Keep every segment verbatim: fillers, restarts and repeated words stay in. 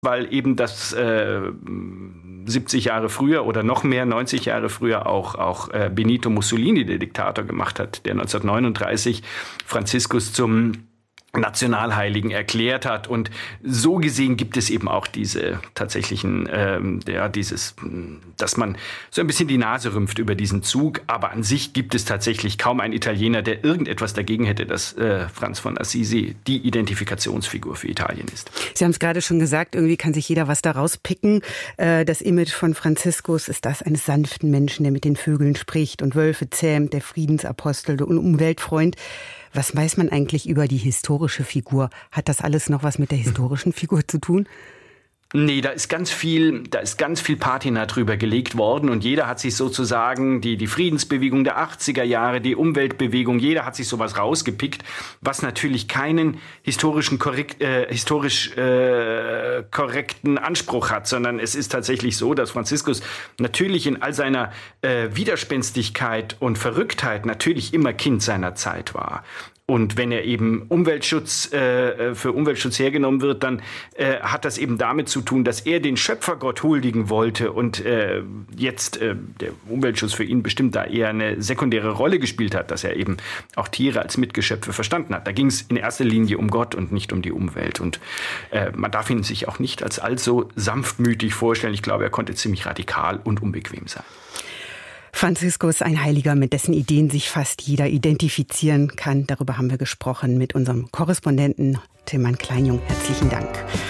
weil eben das äh, siebzig Jahre früher oder noch mehr, neunzig Jahre früher auch, auch äh, Benito Mussolini, der Diktator, gemacht hat, der neunzehnhundertneununddreißig Franziskus zum Nationalheiligen erklärt hat. Und so gesehen gibt es eben auch diese tatsächlichen, ähm, ja, dieses, dass man so ein bisschen die Nase rümpft über diesen Zug. Aber an sich gibt es tatsächlich kaum einen Italiener, der irgendetwas dagegen hätte, dass äh, Franz von Assisi die Identifikationsfigur für Italien ist. Sie haben es gerade schon gesagt, irgendwie kann sich jeder was da rauspicken. Äh, das Image von Franziskus ist das eines sanften Menschen, der mit den Vögeln spricht und Wölfe zähmt, der Friedensapostel und Umweltfreund. Was weiß man eigentlich über die historische Figur? Hat das alles noch was mit der historischen Figur zu tun? Nee, da ist ganz viel, da ist ganz viel Patina drüber gelegt worden und jeder hat sich sozusagen die, die Friedensbewegung der achtziger Jahre, die Umweltbewegung, jeder hat sich sowas rausgepickt, was natürlich keinen historischen korrekt, äh, historisch äh, korrekten Anspruch hat, sondern es ist tatsächlich so, dass Franziskus natürlich in all seiner äh, Widerspenstigkeit und Verrücktheit natürlich immer Kind seiner Zeit war. Und wenn er eben Umweltschutz äh, für Umweltschutz hergenommen wird, dann äh, hat das eben damit zu tun, dass er den Schöpfergott huldigen wollte und äh, jetzt äh, der Umweltschutz für ihn bestimmt da eher eine sekundäre Rolle gespielt hat, dass er eben auch Tiere als Mitgeschöpfe verstanden hat. Da ging es in erster Linie um Gott und nicht um die Umwelt. Und äh, man darf ihn sich auch nicht als allzu sanftmütig vorstellen. Ich glaube, er konnte ziemlich radikal und unbequem sein. Franziskus, ein Heiliger, mit dessen Ideen sich fast jeder identifizieren kann. Darüber haben wir gesprochen mit unserem Korrespondenten Tilman Kleinjung. Herzlichen Dank.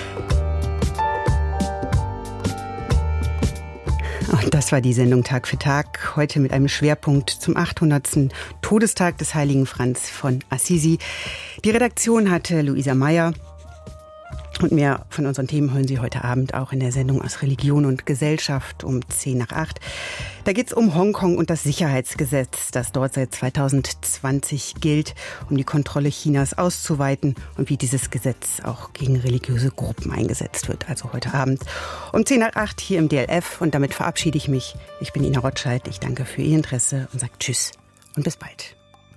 Und das war die Sendung Tag für Tag. Heute mit einem Schwerpunkt zum achthundertsten Todestag des heiligen Franz von Assisi. Die Redaktion hatte Luisa Meyer. Und mehr von unseren Themen hören Sie heute Abend auch in der Sendung aus Religion und Gesellschaft um zehn nach acht. Da geht es um Hongkong und das Sicherheitsgesetz, das dort seit zweitausendzwanzig gilt, um die Kontrolle Chinas auszuweiten und wie dieses Gesetz auch gegen religiöse Gruppen eingesetzt wird. Also heute Abend um zehn nach acht hier im D L F. Und damit verabschiede ich mich. Ich bin Ina Rotscheid. Ich danke für Ihr Interesse und sage Tschüss und bis bald.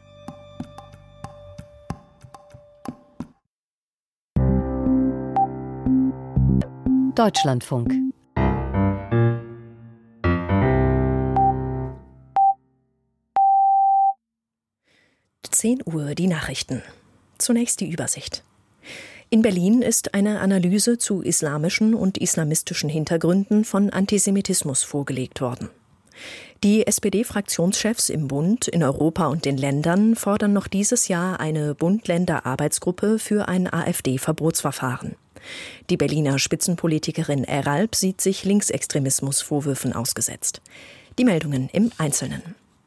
Deutschlandfunk. zehn Uhr die Nachrichten. Zunächst die Übersicht. In Berlin ist eine Analyse zu islamischen und islamistischen Hintergründen von Antisemitismus vorgelegt worden. Die S P D-Fraktionschefs im Bund, in Europa und den Ländern fordern noch dieses Jahr eine Bund-Länder-Arbeitsgruppe für ein AfD-Verbotsverfahren. Die Berliner Spitzenpolitikerin Eralp sieht sich Linksextremismusvorwürfen ausgesetzt. Die Meldungen im Einzelnen.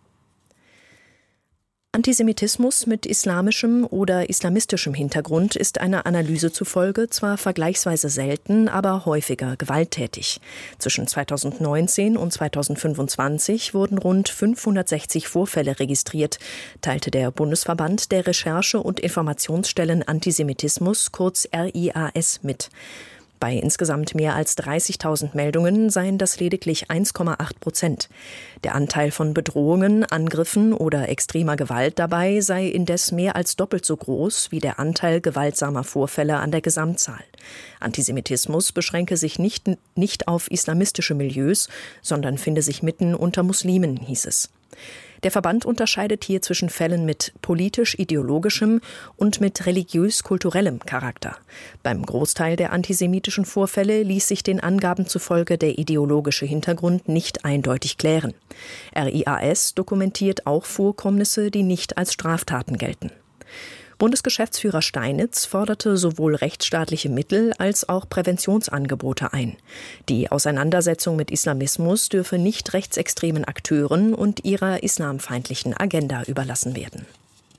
Antisemitismus mit islamischem oder islamistischem Hintergrund ist einer Analyse zufolge zwar vergleichsweise selten, aber häufiger gewalttätig. Zwischen zweitausendneunzehn und zweitausendfünfundzwanzig wurden rund fünfhundertsechzig Vorfälle registriert, teilte der Bundesverband der Recherche- und Informationsstellen Antisemitismus, kurz R I A S, mit. Bei insgesamt mehr als dreißigtausend Meldungen seien das lediglich eins Komma acht Prozent. Der Anteil von Bedrohungen, Angriffen oder extremer Gewalt dabei sei indes mehr als doppelt so groß wie der Anteil gewaltsamer Vorfälle an der Gesamtzahl. Antisemitismus beschränke sich nicht, nicht auf islamistische Milieus, sondern finde sich mitten unter Muslimen, hieß es. Der Verband unterscheidet hier zwischen Fällen mit politisch-ideologischem und mit religiös-kulturellem Charakter. Beim Großteil der antisemitischen Vorfälle ließ sich den Angaben zufolge der ideologische Hintergrund nicht eindeutig klären. R I A S dokumentiert auch Vorkommnisse, die nicht als Straftaten gelten. Bundesgeschäftsführer Steinitz forderte sowohl rechtsstaatliche Mittel als auch Präventionsangebote ein. Die Auseinandersetzung mit Islamismus dürfe nicht rechtsextremen Akteuren und ihrer islamfeindlichen Agenda überlassen werden.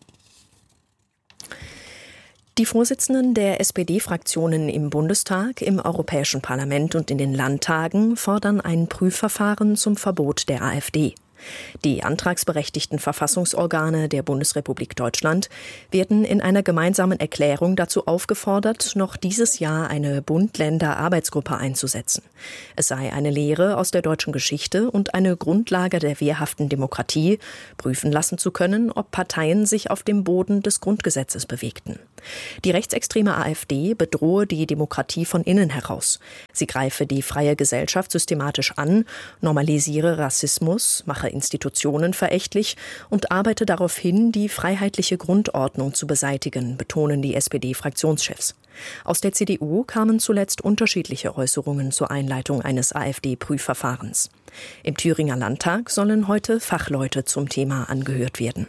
Die Vorsitzenden der S P D-Fraktionen im Bundestag, im Europäischen Parlament und in den Landtagen fordern ein Prüfverfahren zum Verbot der AfD. Die antragsberechtigten Verfassungsorgane der Bundesrepublik Deutschland werden in einer gemeinsamen Erklärung dazu aufgefordert, noch dieses Jahr eine Bund-Länder-Arbeitsgruppe einzusetzen. Es sei eine Lehre aus der deutschen Geschichte und eine Grundlage der wehrhaften Demokratie, prüfen lassen zu können, ob Parteien sich auf dem Boden des Grundgesetzes bewegten. Die rechtsextreme AfD bedrohe die Demokratie von innen heraus. Sie greife die freie Gesellschaft systematisch an, normalisiere Rassismus, mache Institutionen verächtlich und arbeite darauf hin, die freiheitliche Grundordnung zu beseitigen, betonen die S P D-Fraktionschefs. Aus der C D U kamen zuletzt unterschiedliche Äußerungen zur Einleitung eines AfD-Prüfverfahrens. Im Thüringer Landtag sollen heute Fachleute zum Thema angehört werden.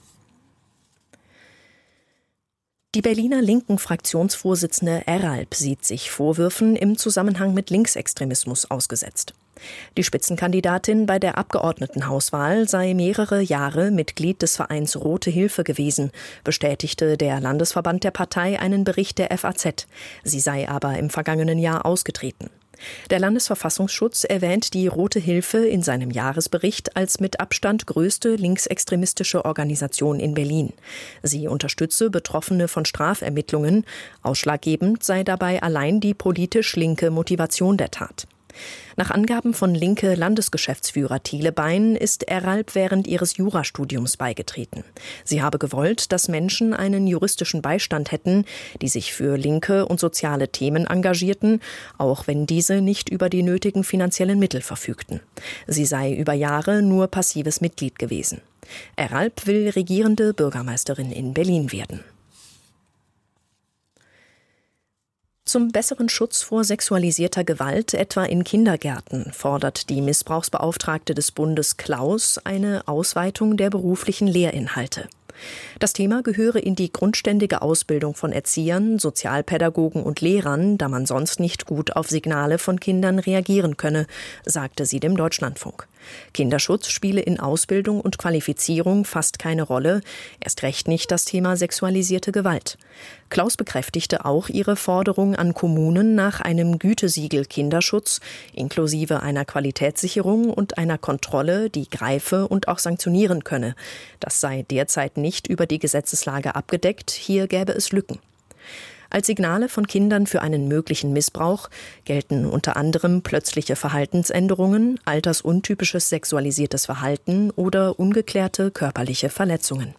Die Berliner linken Fraktionsvorsitzende Eralp sieht sich Vorwürfen im Zusammenhang mit Linksextremismus ausgesetzt. Die Spitzenkandidatin bei der Abgeordnetenhauswahl sei mehrere Jahre Mitglied des Vereins Rote Hilfe gewesen, bestätigte der Landesverband der Partei einen Bericht der F A Z. Sie sei aber im vergangenen Jahr ausgetreten. Der Landesverfassungsschutz erwähnt die Rote Hilfe in seinem Jahresbericht als mit Abstand größte linksextremistische Organisation in Berlin. Sie unterstütze Betroffene von Strafermittlungen. Ausschlaggebend sei dabei allein die politisch linke Motivation der Tat. Nach Angaben von linke Landesgeschäftsführer Thiele Bein ist Eralp während ihres Jurastudiums beigetreten. Sie habe gewollt, dass Menschen einen juristischen Beistand hätten, die sich für linke und soziale Themen engagierten, auch wenn diese nicht über die nötigen finanziellen Mittel verfügten. Sie sei über Jahre nur passives Mitglied gewesen. Eralp will regierende Bürgermeisterin in Berlin werden. Zum besseren Schutz vor sexualisierter Gewalt, etwa in Kindergärten, fordert die Missbrauchsbeauftragte des Bundes Klaus eine Ausweitung der beruflichen Lehrinhalte. Das Thema gehöre in die grundständige Ausbildung von Erziehern, Sozialpädagogen und Lehrern, da man sonst nicht gut auf Signale von Kindern reagieren könne, sagte sie dem Deutschlandfunk. Kinderschutz spiele in Ausbildung und Qualifizierung fast keine Rolle, erst recht nicht das Thema sexualisierte Gewalt. Klaus bekräftigte auch ihre Forderung an Kommunen nach einem Gütesiegel Kinderschutz, inklusive einer Qualitätssicherung und einer Kontrolle, die greife und auch sanktionieren könne. Das sei derzeit nicht über die Gesetzeslage abgedeckt, hier gäbe es Lücken. Als Signale von Kindern für einen möglichen Missbrauch gelten unter anderem plötzliche Verhaltensänderungen, altersuntypisches sexualisiertes Verhalten oder ungeklärte körperliche Verletzungen.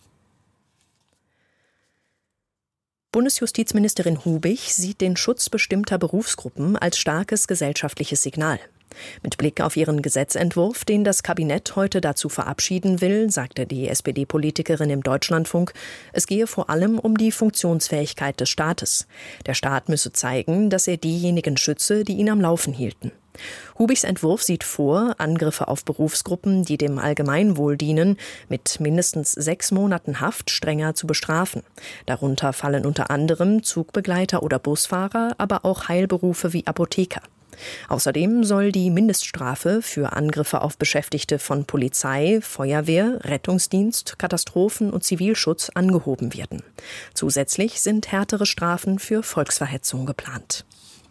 Bundesjustizministerin Hubich sieht den Schutz bestimmter Berufsgruppen als starkes gesellschaftliches Signal. Mit Blick auf ihren Gesetzentwurf, den das Kabinett heute dazu verabschieden will, sagte die S P D-Politikerin im Deutschlandfunk, es gehe vor allem um die Funktionsfähigkeit des Staates. Der Staat müsse zeigen, dass er diejenigen schütze, die ihn am Laufen hielten. Hubichs Entwurf sieht vor, Angriffe auf Berufsgruppen, die dem Allgemeinwohl dienen, mit mindestens sechs Monaten Haft strenger zu bestrafen. Darunter fallen unter anderem Zugbegleiter oder Busfahrer, aber auch Heilberufe wie Apotheker. Außerdem soll die Mindeststrafe für Angriffe auf Beschäftigte von Polizei, Feuerwehr, Rettungsdienst, Katastrophen- und Zivilschutz angehoben werden. Zusätzlich sind härtere Strafen für Volksverhetzung geplant.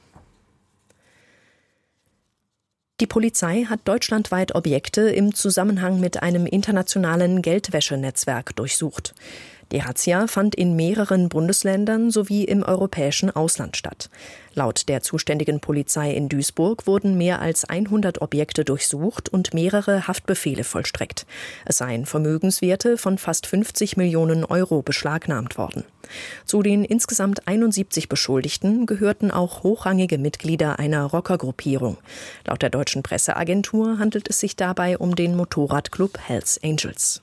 Die Polizei hat deutschlandweit Objekte im Zusammenhang mit einem internationalen Geldwäschenetzwerk durchsucht. Die Razzia fand in mehreren Bundesländern sowie im europäischen Ausland statt. Laut der zuständigen Polizei in Duisburg wurden mehr als hundert Objekte durchsucht und mehrere Haftbefehle vollstreckt. Es seien Vermögenswerte von fast fünfzig Millionen Euro beschlagnahmt worden. Zu den insgesamt einundsiebzig Beschuldigten gehörten auch hochrangige Mitglieder einer Rockergruppierung. Laut der deutschen Presseagentur handelt es sich dabei um den Motorradclub Hells Angels.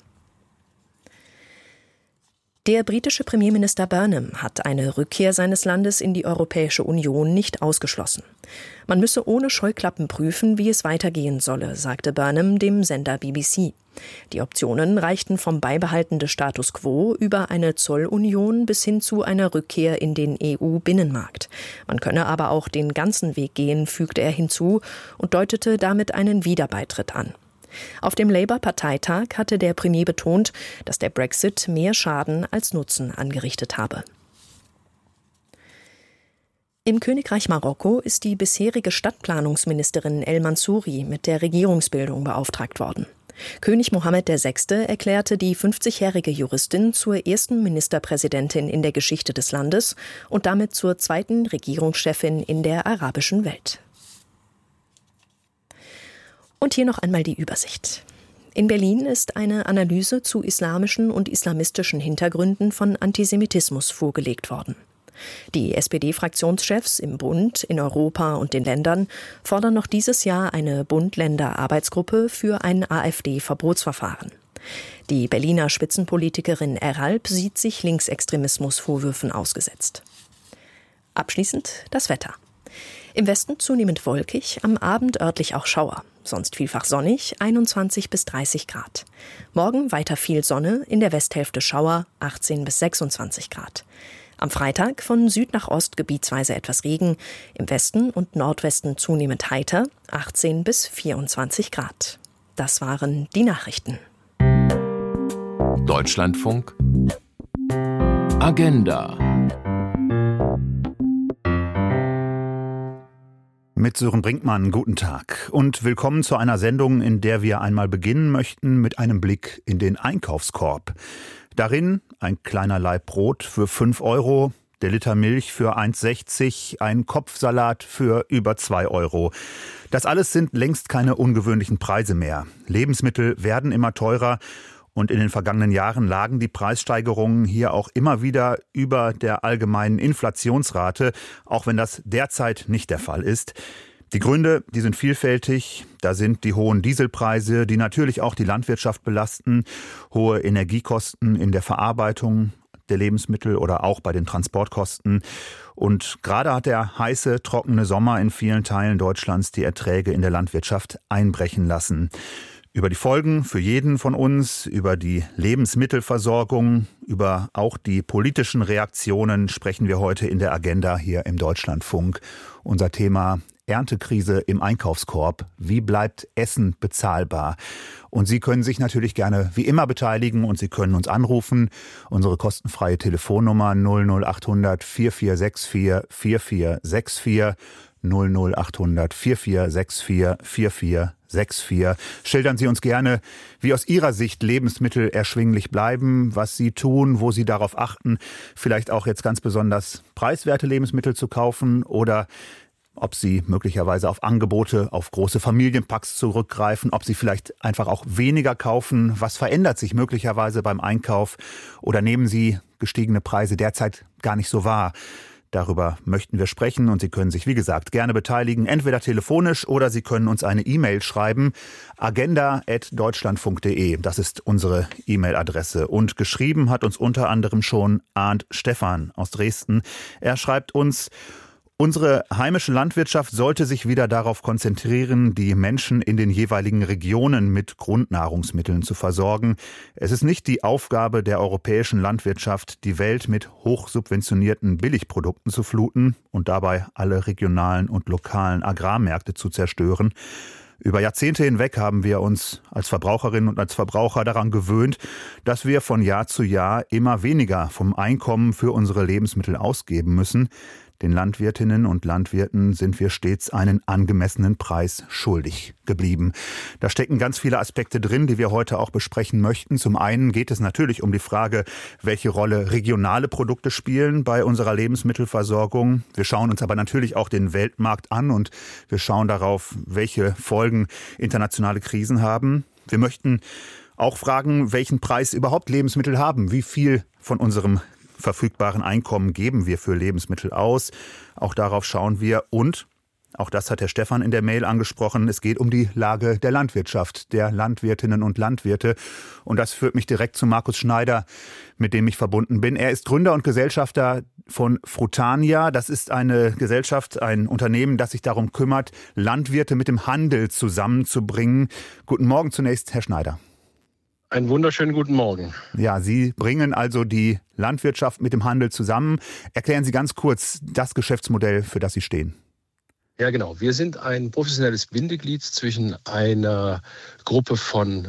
Der britische Premierminister Burnham hat eine Rückkehr seines Landes in die Europäische Union nicht ausgeschlossen. Man müsse ohne Scheuklappen prüfen, wie es weitergehen solle, sagte Burnham dem Sender B B C. Die Optionen reichten vom Beibehalten des Status quo über eine Zollunion bis hin zu einer Rückkehr in den E U-Binnenmarkt. Man könne aber auch den ganzen Weg gehen, fügte er hinzu und deutete damit einen Wiederbeitritt an. Auf dem Labour-Parteitag hatte der Premier betont, dass der Brexit mehr Schaden als Nutzen angerichtet habe. Im Königreich Marokko ist die bisherige Stadtplanungsministerin El Mansouri mit der Regierungsbildung beauftragt worden. König Mohammed der Sechste erklärte die fünfzigjährige Juristin zur ersten Ministerpräsidentin in der Geschichte des Landes und damit zur zweiten Regierungschefin in der arabischen Welt. Und hier noch einmal die Übersicht. In Berlin ist eine Analyse zu islamischen und islamistischen Hintergründen von Antisemitismus vorgelegt worden. Die S P D-Fraktionschefs im Bund, in Europa und den Ländern fordern noch dieses Jahr eine Bund-Länder-Arbeitsgruppe für ein AfD-Verbotsverfahren. Die Berliner Spitzenpolitikerin Erhalb sieht sich Linksextremismusvorwürfen ausgesetzt. Abschließend das Wetter. Im Westen zunehmend wolkig, am Abend örtlich auch Schauer. Sonst vielfach sonnig, einundzwanzig bis dreißig Grad. Morgen weiter viel Sonne, in der Westhälfte Schauer, achtzehn bis sechsundzwanzig Grad. Am Freitag von Süd nach Ost gebietsweise etwas Regen, im Westen und Nordwesten zunehmend heiter, achtzehn bis vierundzwanzig Grad. Das waren die Nachrichten. Deutschlandfunk Agenda. Mit Sören Brinkmann, guten Tag und willkommen zu einer Sendung, in der wir einmal beginnen möchten mit einem Blick in den Einkaufskorb. Darin ein kleiner Laib Brot für fünf Euro, der Liter Milch für eins sechzig, ein Kopfsalat für über zwei Euro. Das alles sind längst keine ungewöhnlichen Preise mehr. Lebensmittel werden immer teurer und in den vergangenen Jahren lagen die Preissteigerungen hier auch immer wieder über der allgemeinen Inflationsrate, auch wenn das derzeit nicht der Fall ist. Die Gründe, die sind vielfältig. Da sind die hohen Dieselpreise, die natürlich auch die Landwirtschaft belasten, hohe Energiekosten in der Verarbeitung der Lebensmittel oder auch bei den Transportkosten. Und gerade hat der heiße, trockene Sommer in vielen Teilen Deutschlands die Erträge in der Landwirtschaft einbrechen lassen. Über die Folgen für jeden von uns, über die Lebensmittelversorgung, über auch die politischen Reaktionen sprechen wir heute in der Agenda hier im Deutschlandfunk. Unser Thema: Erntekrise im Einkaufskorb. Wie bleibt Essen bezahlbar? Und Sie können sich natürlich gerne wie immer beteiligen und Sie können uns anrufen. Unsere kostenfreie Telefonnummer null null achthundert vierundvierzig vierundvierzig vierundvierzig null null achthundert vierundvierzig vierundvierzig vierundvierzig. Schildern Sie uns gerne, wie aus Ihrer Sicht Lebensmittel erschwinglich bleiben, was Sie tun, wo Sie darauf achten, vielleicht auch jetzt ganz besonders preiswerte Lebensmittel zu kaufen oder ob Sie möglicherweise auf Angebote, auf große Familienpacks zurückgreifen, ob Sie vielleicht einfach auch weniger kaufen. Was verändert sich möglicherweise beim Einkauf oder nehmen Sie gestiegene Preise derzeit gar nicht so wahr? Darüber möchten wir sprechen und Sie können sich, wie gesagt, gerne beteiligen, entweder telefonisch oder Sie können uns eine E-Mail schreiben, agenda at deutschlandfunk punkt de. Das ist unsere E-Mail-Adresse. Und geschrieben hat uns unter anderem schon Arndt Stephan aus Dresden. Er schreibt uns: Unsere heimische Landwirtschaft sollte sich wieder darauf konzentrieren, die Menschen in den jeweiligen Regionen mit Grundnahrungsmitteln zu versorgen. Es ist nicht die Aufgabe der europäischen Landwirtschaft, die Welt mit hochsubventionierten Billigprodukten zu fluten und dabei alle regionalen und lokalen Agrarmärkte zu zerstören. Über Jahrzehnte hinweg haben wir uns als Verbraucherinnen und als Verbraucher daran gewöhnt, dass wir von Jahr zu Jahr immer weniger vom Einkommen für unsere Lebensmittel ausgeben müssen. Den Landwirtinnen und Landwirten sind wir stets einen angemessenen Preis schuldig geblieben. Da stecken ganz viele Aspekte drin, die wir heute auch besprechen möchten. Zum einen geht es natürlich um die Frage, welche Rolle regionale Produkte spielen bei unserer Lebensmittelversorgung. Wir schauen uns aber natürlich auch den Weltmarkt an und wir schauen darauf, welche Folgen internationale Krisen haben. Wir möchten auch fragen, welchen Preis überhaupt Lebensmittel haben, wie viel von unserem verfügbaren Einkommen geben wir für Lebensmittel aus. Auch darauf schauen wir und, auch das hat Herr Stephan in der Mail angesprochen, es geht um die Lage der Landwirtschaft, der Landwirtinnen und Landwirte. Und das führt mich direkt zu Markus Schneider, mit dem ich verbunden bin. Er ist Gründer und Gesellschafter von Frutania. Das ist eine Gesellschaft, ein Unternehmen, das sich darum kümmert, Landwirte mit dem Handel zusammenzubringen. Guten Morgen zunächst, Herr Schneider. Einen wunderschönen guten Morgen. Ja, Sie bringen also die Landwirtschaft mit dem Handel zusammen. Erklären Sie ganz kurz das Geschäftsmodell, für das Sie stehen. Ja, genau. Wir sind ein professionelles Bindeglied zwischen einer Gruppe von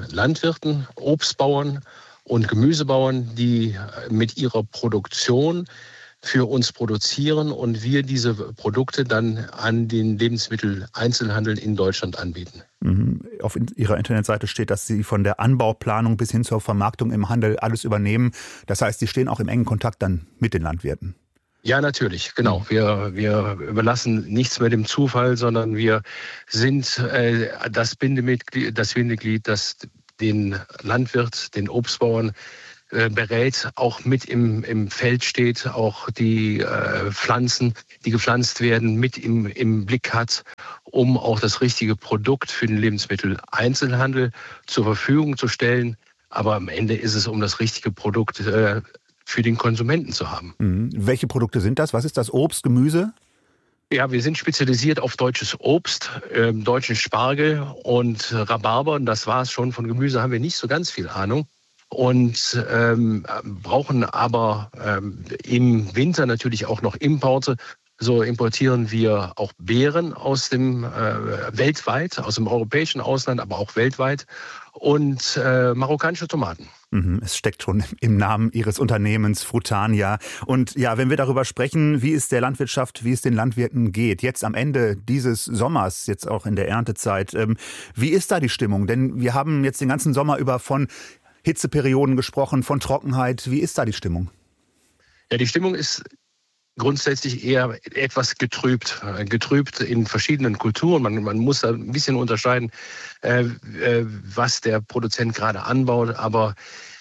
Landwirten, Obstbauern und Gemüsebauern, die mit ihrer Produktion für uns produzieren und wir diese Produkte dann an den Lebensmitteleinzelhandel in Deutschland anbieten. Auf Ihrer Internetseite steht, dass Sie von der Anbauplanung bis hin zur Vermarktung im Handel alles übernehmen. Das heißt, Sie stehen auch im engen Kontakt dann mit den Landwirten. Ja, natürlich, genau. Wir, wir überlassen nichts mehr dem Zufall, sondern wir sind äh, das Bindemitglied, das Bindeglied, das den Landwirt, den Obstbauern äh, berät, auch mit im, im Feld steht, auch die äh, Pflanzen, die gepflanzt werden, mit im, im Blick hat, um auch das richtige Produkt für den Lebensmitteleinzelhandel zur Verfügung zu stellen. Aber am Ende ist es um das richtige Produkt äh, für den Konsumenten zu haben. Mhm. Welche Produkte sind das? Was ist das? Obst, Gemüse? Ja, wir sind spezialisiert auf deutsches Obst, äh, deutschen Spargel und Rhabarber. Und das war es schon. Von Gemüse haben wir nicht so ganz viel Ahnung. Und ähm, brauchen aber ähm, im Winter natürlich auch noch Importe. So importieren wir auch Beeren aus dem äh, weltweit, aus dem europäischen Ausland, aber auch weltweit und äh, marokkanische Tomaten. Es steckt schon im Namen Ihres Unternehmens Frutania. Und ja, wenn wir darüber sprechen, wie es der Landwirtschaft, wie es den Landwirten geht, jetzt am Ende dieses Sommers, jetzt auch in der Erntezeit, wie ist da die Stimmung? Denn wir haben jetzt den ganzen Sommer über von Hitzeperioden gesprochen, von Trockenheit. Wie ist da die Stimmung? Ja, die Stimmung ist grundsätzlich eher etwas getrübt, getrübt in verschiedenen Kulturen. Man, man muss da ein bisschen unterscheiden, äh, äh, was der Produzent gerade anbaut, aber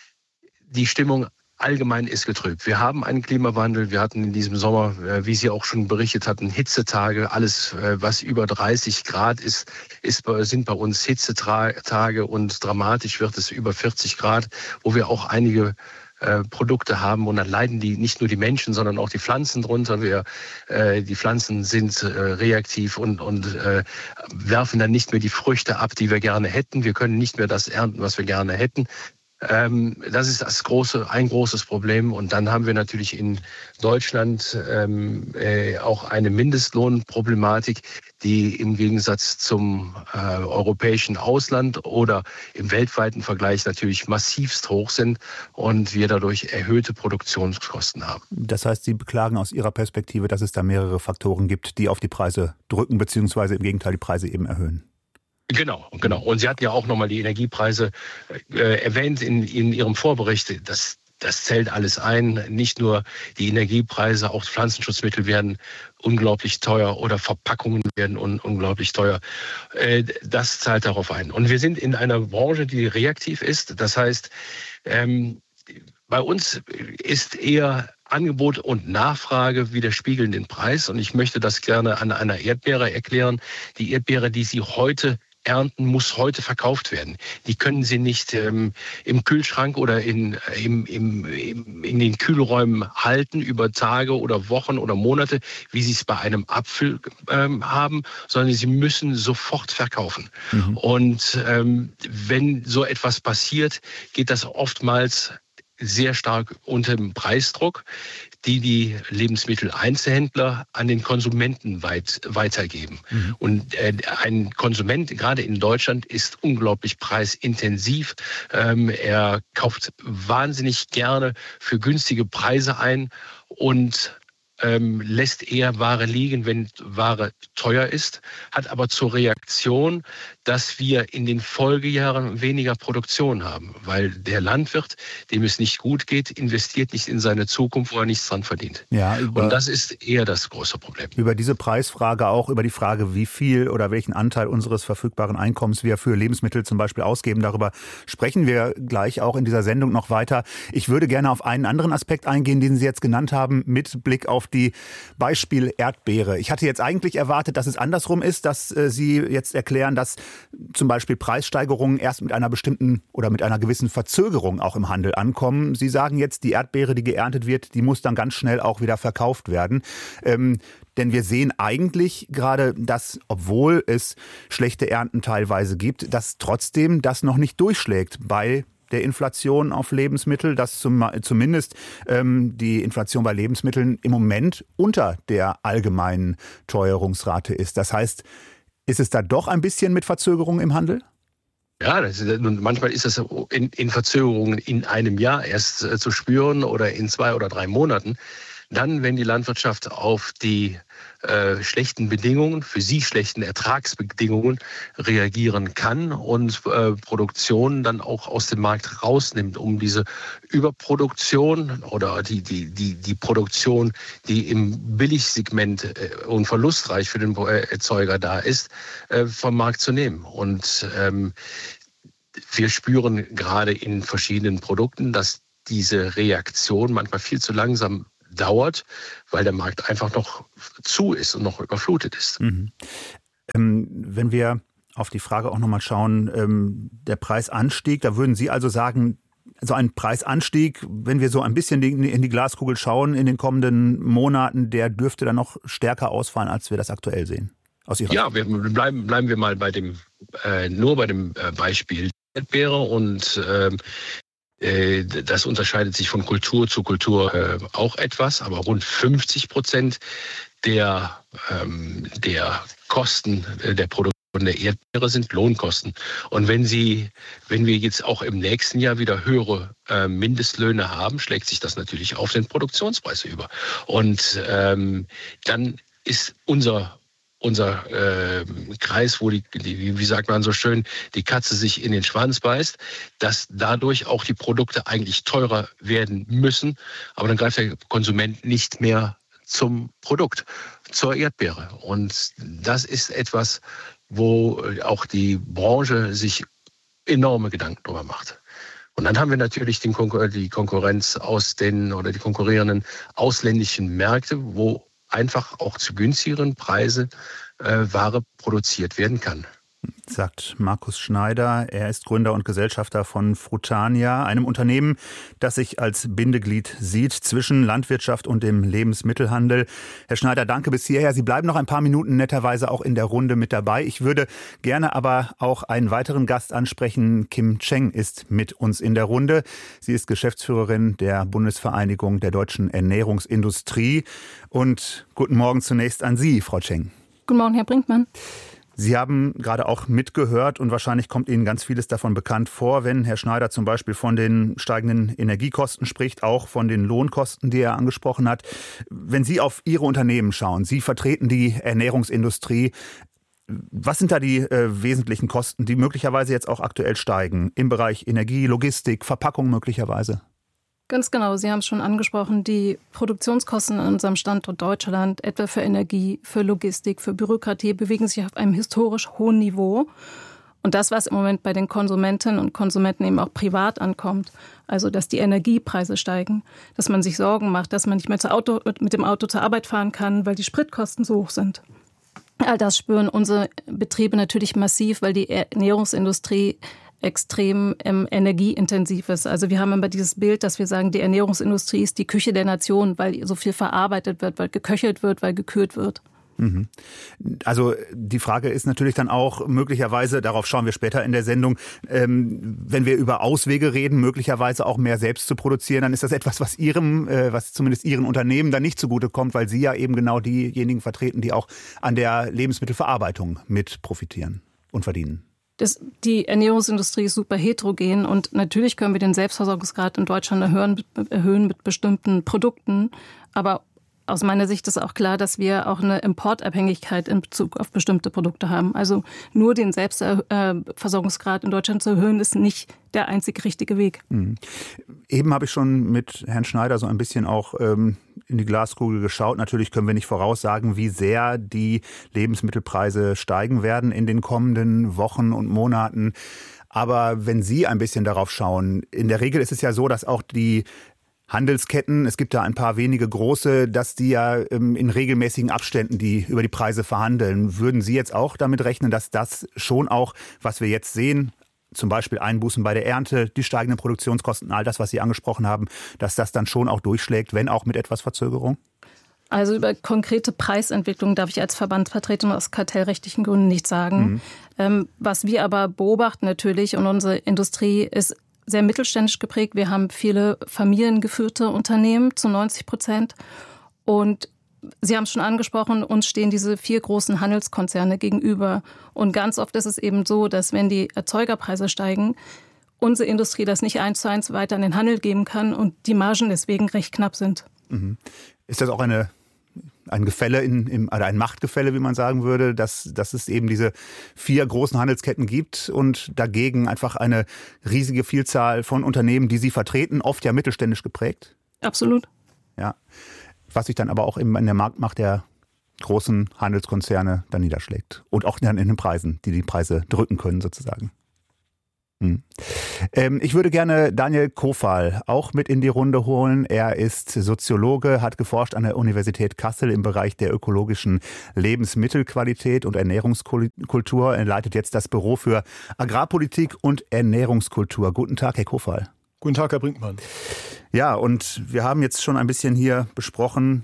die Stimmung allgemein ist getrübt. Wir haben einen Klimawandel, wir hatten in diesem Sommer, äh, wie Sie auch schon berichtet hatten, Hitzetage. Alles, äh, was über dreißig Grad ist, ist, sind bei uns Hitzetage und dramatisch wird es über vierzig Grad, wo wir auch einige Äh, Produkte haben und dann leiden die nicht nur die Menschen, sondern auch die Pflanzen drunter. Wir, äh, die Pflanzen sind äh, reaktiv und, und äh, werfen dann nicht mehr die Früchte ab, die wir gerne hätten. Wir können nicht mehr das ernten, was wir gerne hätten. Ähm, das ist das große, ein großes Problem. Und dann haben wir natürlich in Deutschland ähm, äh, auch eine Mindestlohnproblematik, die im Gegensatz zum äh, europäischen Ausland oder im weltweiten Vergleich natürlich massivst hoch sind und wir dadurch erhöhte Produktionskosten haben. Das heißt, Sie beklagen aus Ihrer Perspektive, dass es da mehrere Faktoren gibt, die auf die Preise drücken, beziehungsweise im Gegenteil die Preise eben erhöhen. Genau, genau. Und Sie hatten ja auch nochmal die Energiepreise äh, erwähnt in, in Ihrem Vorbericht. Das, das zählt alles ein. Nicht nur die Energiepreise, auch Pflanzenschutzmittel werden unglaublich teuer oder Verpackungen werden un, unglaublich teuer. Äh, das zahlt darauf ein. Und wir sind in einer Branche, die reaktiv ist. Das heißt, ähm, bei uns ist eher Angebot und Nachfrage widerspiegeln den Preis. Und ich möchte das gerne an einer Erdbeere erklären. Die Erdbeere, die Sie heute ernten, muss heute verkauft werden. Die können Sie nicht ähm, im Kühlschrank oder in, im, im, im, in den Kühlräumen halten über Tage oder Wochen oder Monate, wie Sie es bei einem Apfel ähm, haben, sondern Sie müssen sofort verkaufen. Mhm. Und ähm, wenn so etwas passiert, geht das oftmals sehr stark unter dem Preisdruck, die die Lebensmitteleinzelhändler an den Konsumenten weit, weitergeben. Mhm. Und äh, ein Konsument, gerade in Deutschland, ist unglaublich preisintensiv. Ähm, er kauft wahnsinnig gerne für günstige Preise ein und ähm, lässt eher Ware liegen, wenn Ware teuer ist, hat aber zur Reaktion, dass wir in den Folgejahren weniger Produktion haben, weil der Landwirt, dem es nicht gut geht, investiert nicht in seine Zukunft, wo er nichts dran verdient. Ja, und das ist eher das große Problem. Über diese Preisfrage, auch über die Frage, wie viel oder welchen Anteil unseres verfügbaren Einkommens wir für Lebensmittel zum Beispiel ausgeben, darüber sprechen wir gleich auch in dieser Sendung noch weiter. Ich würde gerne auf einen anderen Aspekt eingehen, den Sie jetzt genannt haben, mit Blick auf die Beispiel Erdbeere. Ich hatte jetzt eigentlich erwartet, dass es andersrum ist, dass äh, Sie jetzt erklären, dass zum Beispiel Preissteigerungen erst mit einer bestimmten oder mit einer gewissen Verzögerung auch im Handel ankommen. Sie sagen jetzt, die Erdbeere, die geerntet wird, die muss dann ganz schnell auch wieder verkauft werden. Ähm, denn wir sehen eigentlich gerade, dass, obwohl es schlechte Ernten teilweise gibt, dass trotzdem das noch nicht durchschlägt bei der Inflation auf Lebensmittel, dass zum, zumindest ähm, die Inflation bei Lebensmitteln im Moment unter der allgemeinen Teuerungsrate ist. Das heißt, ist es da doch ein bisschen mit Verzögerung im Handel? Ja, das ist, manchmal ist das in, in Verzögerungen in einem Jahr erst äh, zu spüren oder in zwei oder drei Monaten. Dann, wenn die Landwirtschaft auf die äh, schlechten Bedingungen, für sie schlechten Ertragsbedingungen reagieren kann und äh, Produktion dann auch aus dem Markt rausnimmt, um diese Überproduktion oder die, die, die, die Produktion, die im Billigsegment äh, und verlustreich für den Erzeuger da ist, äh, vom Markt zu nehmen. Und ähm, wir spüren gerade in verschiedenen Produkten, dass diese Reaktion manchmal viel zu langsam dauert, weil der Markt einfach noch zu ist und noch überflutet ist. Mhm. Ähm, wenn wir auf die Frage auch nochmal schauen, ähm, der Preisanstieg, da würden Sie also sagen, so ein Preisanstieg, wenn wir so ein bisschen in die Glaskugel schauen in den kommenden Monaten, der dürfte dann noch stärker ausfallen, als wir das aktuell sehen? Aus Ihrer Ja, wir bleiben, bleiben wir mal bei dem, äh, nur bei dem äh, Beispiel Erdbeere und ähm, äh, das unterscheidet sich von Kultur zu Kultur äh, auch etwas, aber rund fünfzig Prozent der, ähm, der Kosten äh, der Produktion der Erdbeere sind Lohnkosten. Und wenn Sie, wenn wir jetzt auch im nächsten Jahr wieder höhere äh, Mindestlöhne haben, schlägt sich das natürlich auf den Produktionspreis über. Und ähm, dann ist unser Unser äh, Kreis, wo die, die, wie sagt man so schön, die Katze sich in den Schwanz beißt, dass dadurch auch die Produkte eigentlich teurer werden müssen. Aber dann greift der Konsument nicht mehr zum Produkt, zur Erdbeere. Und das ist etwas, wo auch die Branche sich enorme Gedanken darüber macht. Und dann haben wir natürlich den Konkur- die Konkurrenz aus den oder die konkurrierenden ausländischen Märkte, wo einfach auch zu günstigeren Preisen äh, Ware produziert werden kann. Sagt Markus Schneider. Er ist Gründer und Gesellschafter von Frutania, einem Unternehmen, das sich als Bindeglied sieht zwischen Landwirtschaft und dem Lebensmittelhandel. Herr Schneider, danke bis hierher. Sie bleiben noch ein paar Minuten netterweise auch in der Runde mit dabei. Ich würde gerne aber auch einen weiteren Gast ansprechen. Kim Cheng ist mit uns in der Runde. Sie ist Geschäftsführerin der Bundesvereinigung der deutschen Ernährungsindustrie. Und guten Morgen zunächst an Sie, Frau Cheng. Guten Morgen, Herr Brinkmann. Sie haben gerade auch mitgehört und wahrscheinlich kommt Ihnen ganz vieles davon bekannt vor, wenn Herr Schneider zum Beispiel von den steigenden Energiekosten spricht, auch von den Lohnkosten, die er angesprochen hat. Wenn Sie auf Ihre Unternehmen schauen, Sie vertreten die Ernährungsindustrie, was sind da die äh, wesentlichen Kosten, die möglicherweise jetzt auch aktuell steigen im Bereich Energie, Logistik, Verpackung möglicherweise? Ganz genau, Sie haben es schon angesprochen, die Produktionskosten an unserem Standort Deutschland, etwa für Energie, für Logistik, für Bürokratie, bewegen sich auf einem historisch hohen Niveau. Und das, was im Moment bei den Konsumentinnen und Konsumenten eben auch privat ankommt, also dass die Energiepreise steigen, dass man sich Sorgen macht, dass man nicht mehr zu Auto, mit dem Auto zur Arbeit fahren kann, weil die Spritkosten so hoch sind. All das spüren unsere Betriebe natürlich massiv, weil die Ernährungsindustrie extrem ähm, energieintensiv ist. Also wir haben immer dieses Bild, dass wir sagen, die Ernährungsindustrie ist die Küche der Nation, weil so viel verarbeitet wird, weil geköchelt wird, weil gekühlt wird. Mhm. Also die Frage ist natürlich dann auch möglicherweise, darauf schauen wir später in der Sendung, ähm, wenn wir über Auswege reden, möglicherweise auch mehr selbst zu produzieren, dann ist das etwas, was Ihrem, äh, was zumindest Ihren Unternehmen dann nicht zugutekommt, weil Sie ja eben genau diejenigen vertreten, die auch an der Lebensmittelverarbeitung mit profitieren und verdienen. Das, die Ernährungsindustrie ist super heterogen und natürlich können wir den Selbstversorgungsgrad in Deutschland erhöhen, erhöhen mit bestimmten Produkten. Aber aus meiner Sicht ist auch klar, dass wir auch eine Importabhängigkeit in Bezug auf bestimmte Produkte haben. Also nur den Selbstversorgungsgrad in Deutschland zu erhöhen, ist nicht der einzig richtige Weg. Mhm. Eben habe ich schon mit Herrn Schneider so ein bisschen auch ähm, in die Glaskugel geschaut. Natürlich können wir nicht voraussagen, wie sehr die Lebensmittelpreise steigen werden in den kommenden Wochen und Monaten. Aber wenn Sie ein bisschen darauf schauen, in der Regel ist es ja so, dass auch die Handelsketten, es gibt da ein paar wenige große, dass die ja in regelmäßigen Abständen die über die Preise verhandeln. Würden Sie jetzt auch damit rechnen, dass das schon auch, was wir jetzt sehen, zum Beispiel Einbußen bei der Ernte, die steigenden Produktionskosten, all das, was Sie angesprochen haben, dass das dann schon auch durchschlägt, wenn auch mit etwas Verzögerung? Also über konkrete Preisentwicklung darf ich als Verbandsvertretung aus kartellrechtlichen Gründen nichts sagen. Mhm. Ähm, was wir aber beobachten natürlich und unsere Industrie ist sehr mittelständisch geprägt. Wir haben viele familiengeführte Unternehmen zu neunzig Prozent. Und Sie haben es schon angesprochen, uns stehen diese vier großen Handelskonzerne gegenüber. Und ganz oft ist es eben so, dass wenn die Erzeugerpreise steigen, unsere Industrie das nicht eins zu eins weiter an den Handel geben kann und die Margen deswegen recht knapp sind. Mhm. Ist das auch eine, ein Gefälle, in, in, oder ein Machtgefälle, wie man sagen würde, dass, dass es eben diese vier großen Handelsketten gibt und dagegen einfach eine riesige Vielzahl von Unternehmen, die sie vertreten, oft ja mittelständisch geprägt? Absolut. Ja. Was sich dann aber auch eben in der Marktmacht der großen Handelskonzerne dann niederschlägt. Und auch dann in den Preisen, die die Preise drücken können sozusagen. Hm. Ähm, ich würde gerne Daniel Kofal auch mit in die Runde holen. Er ist Soziologe, hat geforscht an der Universität Kassel im Bereich der ökologischen Lebensmittelqualität und Ernährungskultur. Er leitet jetzt das Büro für Agrarpolitik und Ernährungskultur. Guten Tag, Herr Kofal. Guten Tag, Herr Brinkmann. Ja, und wir haben jetzt schon ein bisschen hier besprochen,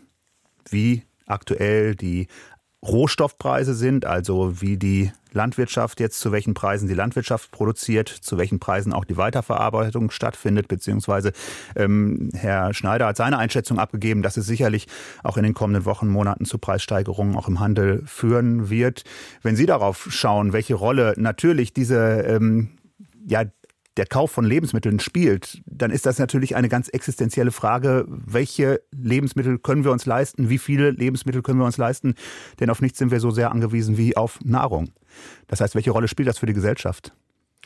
wie aktuell die Rohstoffpreise sind, also wie die Landwirtschaft jetzt, zu welchen Preisen die Landwirtschaft produziert, zu welchen Preisen auch die Weiterverarbeitung stattfindet, beziehungsweise ähm, Herr Schneider hat seine Einschätzung abgegeben, dass es sicherlich auch in den kommenden Wochen, Monaten zu Preissteigerungen auch im Handel führen wird. Wenn Sie darauf schauen, welche Rolle natürlich diese, ähm, ja, der Kauf von Lebensmitteln spielt, dann ist das natürlich eine ganz existenzielle Frage, welche Lebensmittel können wir uns leisten, wie viele Lebensmittel können wir uns leisten, denn auf nichts sind wir so sehr angewiesen wie auf Nahrung. Das heißt, welche Rolle spielt das für die Gesellschaft?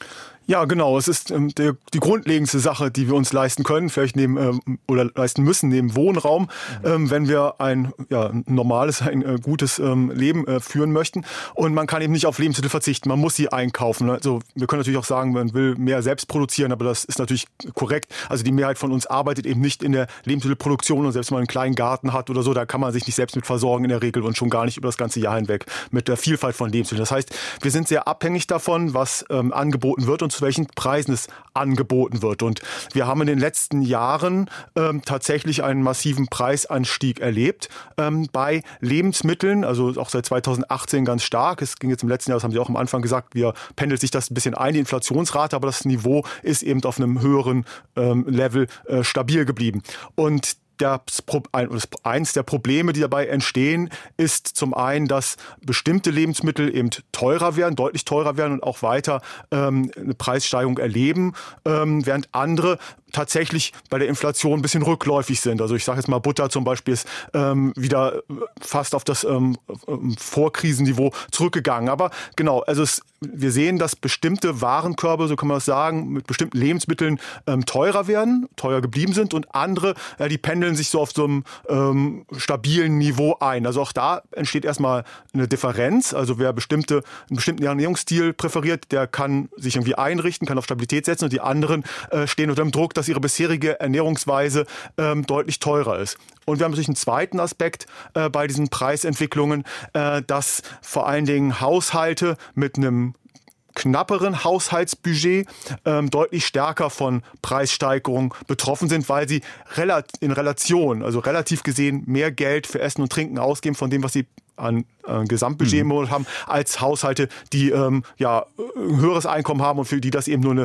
Ja, genau. Es ist ähm, der, die grundlegendste Sache, die wir uns leisten können, vielleicht neben ähm, oder leisten müssen neben Wohnraum, mhm. ähm, wenn wir ein ja, normales, ein äh, gutes ähm, Leben äh, führen möchten. Und man kann eben nicht auf Lebensmittel verzichten. Man muss sie einkaufen. Also wir können natürlich auch sagen, man will mehr selbst produzieren, aber das ist natürlich korrekt. Also die Mehrheit von uns arbeitet eben nicht in der Lebensmittelproduktion und selbst wenn man einen kleinen Garten hat oder so, da kann man sich nicht selbst mit versorgen in der Regel und schon gar nicht über das ganze Jahr hinweg mit der Vielfalt von Lebensmitteln. Das heißt, wir sind sehr abhängig davon, was ähm, angeboten wird und zu welchen Preisen es angeboten wird. Und wir haben in den letzten Jahren ähm, tatsächlich einen massiven Preisanstieg erlebt ähm, bei Lebensmitteln, also auch seit zweitausendachtzehn ganz stark. Es ging jetzt im letzten Jahr, das haben Sie auch am Anfang gesagt, wir pendelt sich das ein bisschen ein, die Inflationsrate, aber das Niveau ist eben auf einem höheren ähm, Level äh, stabil geblieben. Und Das, eins der Probleme, die dabei entstehen, ist zum einen, dass bestimmte Lebensmittel eben teurer werden, deutlich teurer werden und auch weiter ähm, eine Preissteigerung erleben, ähm, während andere tatsächlich bei der Inflation ein bisschen rückläufig sind. Also ich sage jetzt mal, Butter zum Beispiel ist ähm, wieder fast auf das ähm, Vorkrisenniveau zurückgegangen. Aber genau, also es, wir sehen, dass bestimmte Warenkörbe, so kann man das sagen, mit bestimmten Lebensmitteln ähm, teurer werden, teuer geblieben sind und andere, äh, die pendeln sich so auf so einem ähm, stabilen Niveau ein. Also auch da entsteht erstmal eine Differenz. Also wer bestimmte, einen bestimmten Ernährungsstil präferiert, der kann sich irgendwie einrichten, kann auf Stabilität setzen und die anderen äh, stehen unter dem Druck, dass ihre bisherige Ernährungsweise ähm, deutlich teurer ist. Und wir haben natürlich einen zweiten Aspekt äh, bei diesen Preisentwicklungen, äh, dass vor allen Dingen Haushalte mit einem knapperen Haushaltsbudget ähm, deutlich stärker von Preissteigerungen betroffen sind, weil sie in Relation, also relativ gesehen, mehr Geld für Essen und Trinken ausgeben von dem, was sie an äh, Gesamtbudget mhm. haben, als Haushalte, die ähm, ja, ein höheres Einkommen haben und für die das eben nur eine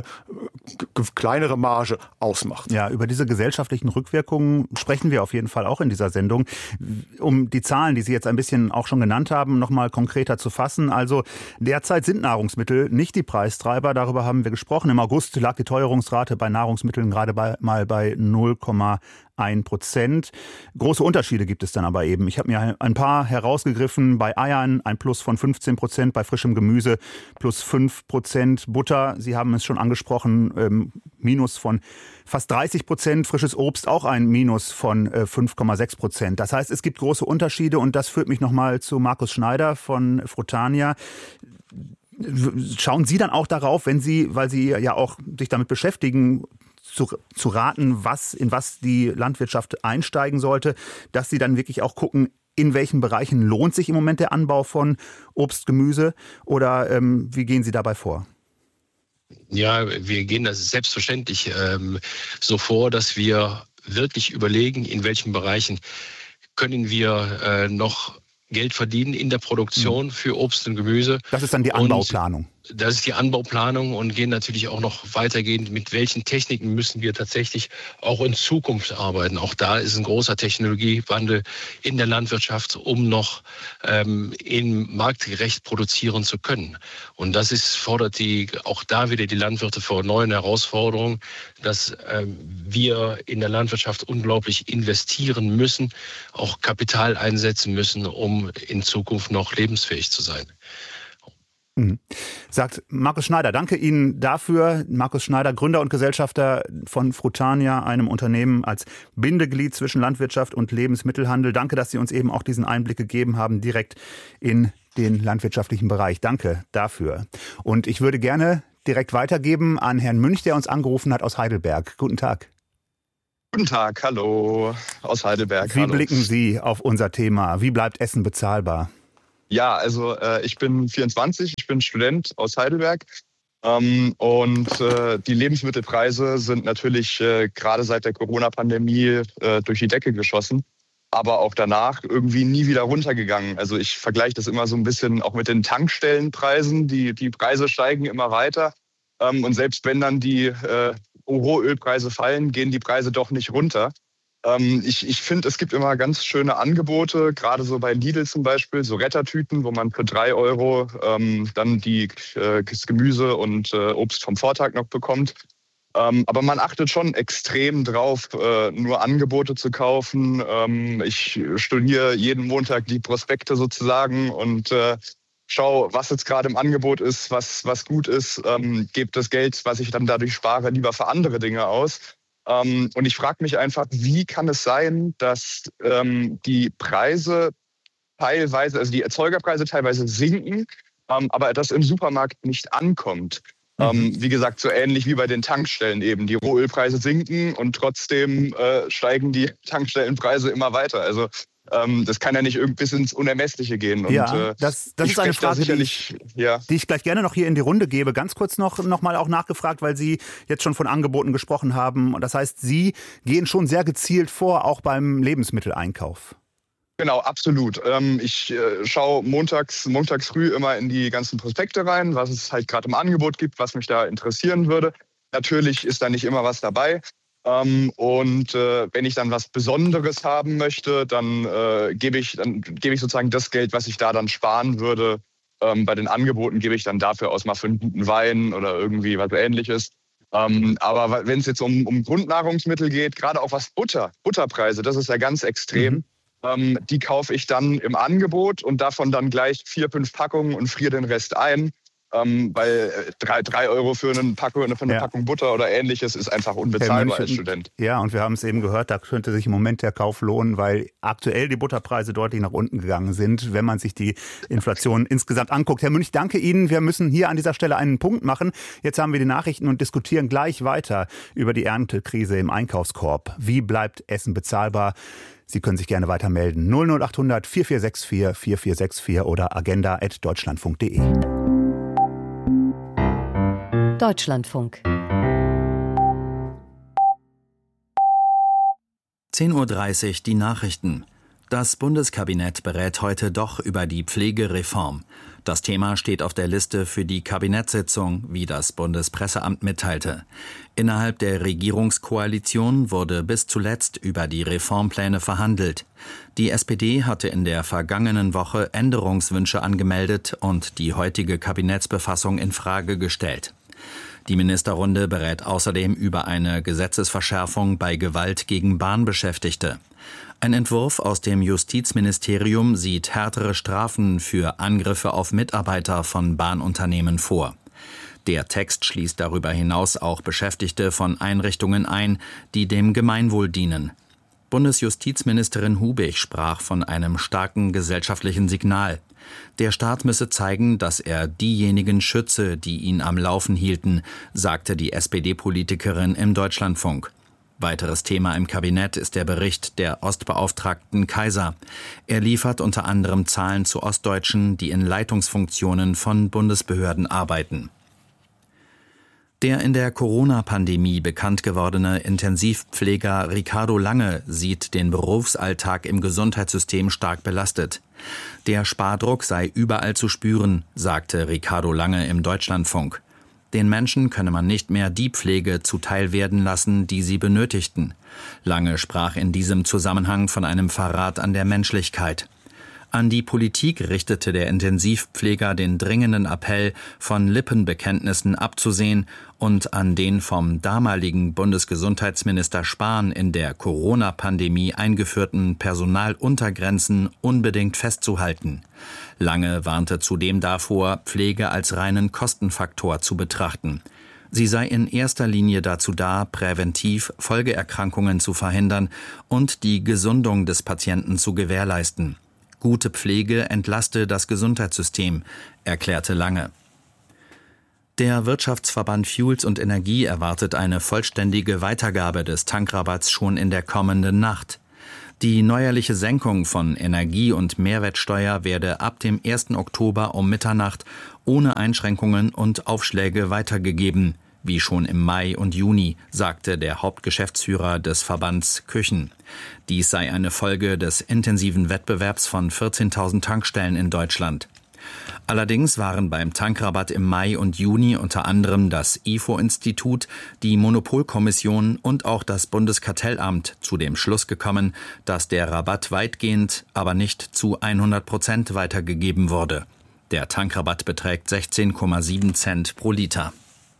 äh, kleinere Marge ausmacht. Ja, über diese gesellschaftlichen Rückwirkungen sprechen wir auf jeden Fall auch in dieser Sendung. Um die Zahlen, die Sie jetzt ein bisschen auch schon genannt haben, noch mal konkreter zu fassen. Also derzeit sind Nahrungsmittel nicht die Preistreiber, darüber haben wir gesprochen. Im August lag die Teuerungsrate bei Nahrungsmitteln gerade bei, mal bei null Komma eins Prozent. Große Unterschiede gibt es dann aber eben. Ich habe mir ein paar herausgegriffen. Bei Eiern ein Plus von fünfzehn Prozent, bei frischem Gemüse plus fünf Prozent. Butter, Sie haben es schon angesprochen, ähm, Minus von fast dreißig Prozent. Frisches Obst auch ein Minus von äh, fünf Komma sechs Prozent. Das heißt, es gibt große Unterschiede und das führt mich nochmal zu Markus Schneider von Frutania. Schauen Sie dann auch darauf, wenn Sie, weil Sie ja auch sich damit beschäftigen, Zu, zu raten, was, in was die Landwirtschaft einsteigen sollte, dass sie dann wirklich auch gucken, in welchen Bereichen lohnt sich im Moment der Anbau von Obst, Gemüse oder ähm, wie gehen Sie dabei vor? Ja, wir gehen das selbstverständlich ähm, so vor, dass wir wirklich überlegen, in welchen Bereichen können wir äh, noch Geld verdienen in der Produktion für Obst und Gemüse. Das ist dann die Anbauplanung. Das ist die Anbauplanung und gehen natürlich auch noch weitergehend, mit welchen Techniken müssen wir tatsächlich auch in Zukunft arbeiten. Auch da ist ein großer Technologiewandel in der Landwirtschaft, um noch ähm, in marktgerecht produzieren zu können. Und das ist, fordert die, auch da wieder die Landwirte vor neuen Herausforderungen, dass ähm, wir in der Landwirtschaft unglaublich investieren müssen, auch Kapital einsetzen müssen, um in Zukunft noch lebensfähig zu sein. Mhm. Sagt Markus Schneider. Danke Ihnen dafür. Markus Schneider, Gründer und Gesellschafter von Frutania, einem Unternehmen als Bindeglied zwischen Landwirtschaft und Lebensmittelhandel. Danke, dass Sie uns eben auch diesen Einblick gegeben haben, direkt in den landwirtschaftlichen Bereich. Danke dafür. Und ich würde gerne direkt weitergeben an Herrn Münch, der uns angerufen hat aus Heidelberg. Guten Tag. Guten Tag, hallo aus Heidelberg. Wie hallo. blicken Sie auf unser Thema? Wie bleibt Essen bezahlbar? Ja, also äh, ich bin vierundzwanzig, ich bin Student aus Heidelberg ähm, und äh, die Lebensmittelpreise sind natürlich äh, gerade seit der Corona-Pandemie äh, durch die Decke geschossen, aber auch danach irgendwie nie wieder runtergegangen. Also ich vergleiche das immer so ein bisschen auch mit den Tankstellenpreisen, die, die Preise steigen immer weiter ähm, und selbst wenn dann die äh, Rohölpreise fallen, gehen die Preise doch nicht runter. Ähm, ich ich finde, es gibt immer ganz schöne Angebote, gerade so bei Lidl zum Beispiel, so Rettertüten, wo man für drei Euro ähm, dann die, äh, das Gemüse und äh, Obst vom Vortag noch bekommt. Ähm, aber man achtet schon extrem drauf, äh, nur Angebote zu kaufen. Ähm, ich studiere jeden Montag die Prospekte sozusagen und äh, schaue, was jetzt gerade im Angebot ist, was, was gut ist, ähm, gebe das Geld, was ich dann dadurch spare, lieber für andere Dinge aus. Ähm, und ich frage mich einfach, wie kann es sein, dass ähm, die Preise teilweise, also die Erzeugerpreise teilweise sinken, ähm, aber das im Supermarkt nicht ankommt. Mhm. Ähm, wie gesagt, so ähnlich wie bei den Tankstellen eben. Die Rohölpreise sinken und trotzdem äh, steigen die Tankstellenpreise immer weiter. Also ähm, das kann ja nicht irgendwie bis ins Unermessliche gehen. Und, ja, äh, das, das ist eine Frage, da die ich, ja. die ich gleich gerne noch hier in die Runde gebe. Ganz kurz noch, noch mal auch nachgefragt, weil Sie jetzt schon von Angeboten gesprochen haben. Und das heißt, Sie gehen schon sehr gezielt vor, auch beim Lebensmitteleinkauf. Genau, absolut. Ähm, ich äh, schaue montags, montags früh immer in die ganzen Prospekte rein, was es halt gerade im Angebot gibt, was mich da interessieren würde. Natürlich ist da nicht immer was dabei. Ähm, und äh, wenn ich dann was Besonderes haben möchte, dann äh, gebe ich, dann gebe ich sozusagen das Geld, was ich da dann sparen würde. Ähm, bei den Angeboten gebe ich dann dafür aus mal für einen guten Wein oder irgendwie was Ähnliches. Ähm, aber wenn es jetzt um, um Grundnahrungsmittel geht, gerade auch was Butter, Butterpreise, das ist ja ganz extrem. Mhm. Ähm, die kaufe ich dann im Angebot und davon dann gleich vier, fünf Packungen und friere den Rest ein. Ähm, weil drei, drei Euro für eine, Packung, für eine ja. Packung Butter oder Ähnliches ist einfach unbezahlbar als Student. Ja, und wir haben es eben gehört, da könnte sich im Moment der Kauf lohnen, weil aktuell die Butterpreise deutlich nach unten gegangen sind, wenn man sich die Inflation insgesamt anguckt. Herr Münch, danke Ihnen. Wir müssen hier an dieser Stelle einen Punkt machen. Jetzt haben wir die Nachrichten und diskutieren gleich weiter über die Erntekrise im Einkaufskorb. Wie bleibt Essen bezahlbar? Sie können sich gerne weiter melden. null null acht hundert vier vier sechs vier vier vier sechs vier oder agenda at deutschlandfunk punkt de. Deutschlandfunk. zehn Uhr dreißig die Nachrichten. Das Bundeskabinett berät heute doch über die Pflegereform. Das Thema steht auf der Liste für die Kabinettssitzung, wie das Bundespresseamt mitteilte. Innerhalb der Regierungskoalition wurde bis zuletzt über die Reformpläne verhandelt. Die S P D hatte in der vergangenen Woche Änderungswünsche angemeldet und die heutige Kabinettsbefassung in Frage gestellt. Die Ministerrunde berät außerdem über eine Gesetzesverschärfung bei Gewalt gegen Bahnbeschäftigte. Ein Entwurf aus dem Justizministerium sieht härtere Strafen für Angriffe auf Mitarbeiter von Bahnunternehmen vor. Der Text schließt darüber hinaus auch Beschäftigte von Einrichtungen ein, die dem Gemeinwohl dienen. Bundesjustizministerin Hubig sprach von einem starken gesellschaftlichen Signal. Der Staat müsse zeigen, dass er diejenigen schütze, die ihn am Laufen hielten, sagte die S P D-Politikerin im Deutschlandfunk. Weiteres Thema im Kabinett ist der Bericht der Ostbeauftragten Kaiser. Er liefert unter anderem Zahlen zu Ostdeutschen, die in Leitungsfunktionen von Bundesbehörden arbeiten. Der in der Corona-Pandemie bekannt gewordene Intensivpfleger Ricardo Lange sieht den Berufsalltag im Gesundheitssystem stark belastet. Der Spardruck sei überall zu spüren, sagte Ricardo Lange im Deutschlandfunk. Den Menschen könne man nicht mehr die Pflege zuteil werden lassen, die sie benötigten. Lange sprach in diesem Zusammenhang von einem Verrat an der Menschlichkeit. An die Politik richtete der Intensivpfleger den dringenden Appell, von Lippenbekenntnissen abzusehen und an den vom damaligen Bundesgesundheitsminister Spahn in der Corona-Pandemie eingeführten Personaluntergrenzen unbedingt festzuhalten. Lange warnte zudem davor, Pflege als reinen Kostenfaktor zu betrachten. Sie sei in erster Linie dazu da, präventiv Folgeerkrankungen zu verhindern und die Gesundung des Patienten zu gewährleisten. Gute Pflege entlaste das Gesundheitssystem, erklärte Lange. Der Wirtschaftsverband Fuels und Energie erwartet eine vollständige Weitergabe des Tankrabatts schon in der kommenden Nacht. Die neuerliche Senkung von Energie- und Mehrwertsteuer werde ab dem ersten Oktober um Mitternacht ohne Einschränkungen und Aufschläge weitergegeben, wie schon im Mai und Juni, sagte der Hauptgeschäftsführer des Verbands Küchen. Dies sei eine Folge des intensiven Wettbewerbs von vierzehntausend Tankstellen in Deutschland. Allerdings waren beim Tankrabatt im Mai und Juni unter anderem das I F O-Institut, die Monopolkommission und auch das Bundeskartellamt zu dem Schluss gekommen, dass der Rabatt weitgehend, aber nicht zu hundert Prozent weitergegeben wurde. Der Tankrabatt beträgt sechzehn Komma sieben Cent pro Liter.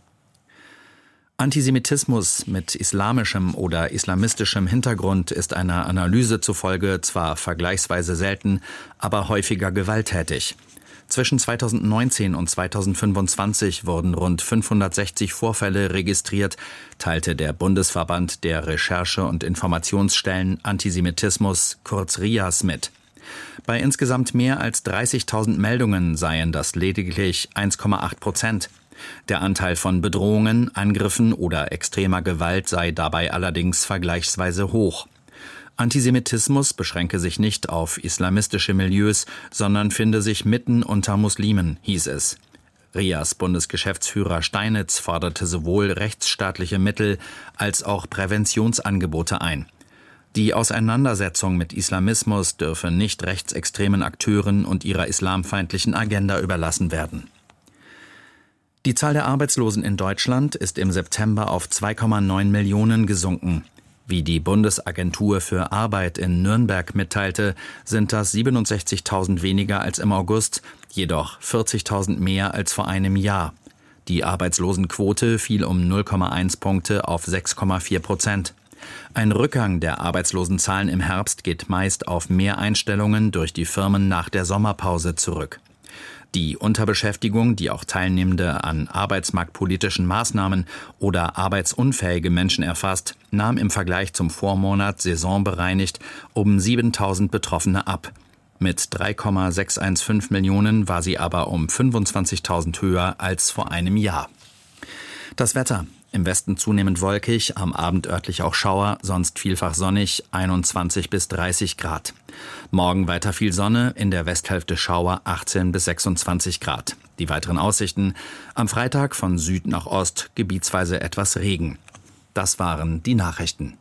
Antisemitismus mit islamischem oder islamistischem Hintergrund ist einer Analyse zufolge zwar vergleichsweise selten, aber häufiger gewalttätig. Zwischen zweitausendneunzehn und zweitausendfünfundzwanzig wurden rund fünfhundertsechzig Vorfälle registriert, teilte der Bundesverband der Recherche- und Informationsstellen Antisemitismus, kurz R I A S, mit. Bei insgesamt mehr als dreißigtausend Meldungen seien das lediglich eins Komma acht Prozent. Der Anteil von Bedrohungen, Angriffen oder extremer Gewalt sei dabei allerdings vergleichsweise hoch. Antisemitismus beschränke sich nicht auf islamistische Milieus, sondern finde sich mitten unter Muslimen, hieß es. R I A S-Bundesgeschäftsführer Steinitz forderte sowohl rechtsstaatliche Mittel als auch Präventionsangebote ein. Die Auseinandersetzung mit Islamismus dürfe nicht rechtsextremen Akteuren und ihrer islamfeindlichen Agenda überlassen werden. Die Zahl der Arbeitslosen in Deutschland ist im September auf zwei Komma neun Millionen gesunken. Wie die Bundesagentur für Arbeit in Nürnberg mitteilte, sind das siebenundsechzigtausend weniger als im August, jedoch vierzigtausend mehr als vor einem Jahr. Die Arbeitslosenquote fiel um null Komma eins Punkte auf sechs Komma vier Prozent. Ein Rückgang der Arbeitslosenzahlen im Herbst geht meist auf mehr Einstellungen durch die Firmen nach der Sommerpause zurück. Die Unterbeschäftigung, die auch Teilnehmende an arbeitsmarktpolitischen Maßnahmen oder arbeitsunfähige Menschen erfasst, nahm im Vergleich zum Vormonat saisonbereinigt um siebentausend Betroffene ab. Mit drei Komma sechshundertfünfzehn Millionen war sie aber um fünfundzwanzigtausend höher als vor einem Jahr. Das Wetter. Im Westen zunehmend wolkig, am Abend örtlich auch Schauer, sonst vielfach sonnig, einundzwanzig bis dreißig Grad. Morgen weiter viel Sonne, in der Westhälfte Schauer, achtzehn bis sechsundzwanzig Grad. Die weiteren Aussichten: am Freitag von Süd nach Ost gebietsweise etwas Regen. Das waren die Nachrichten.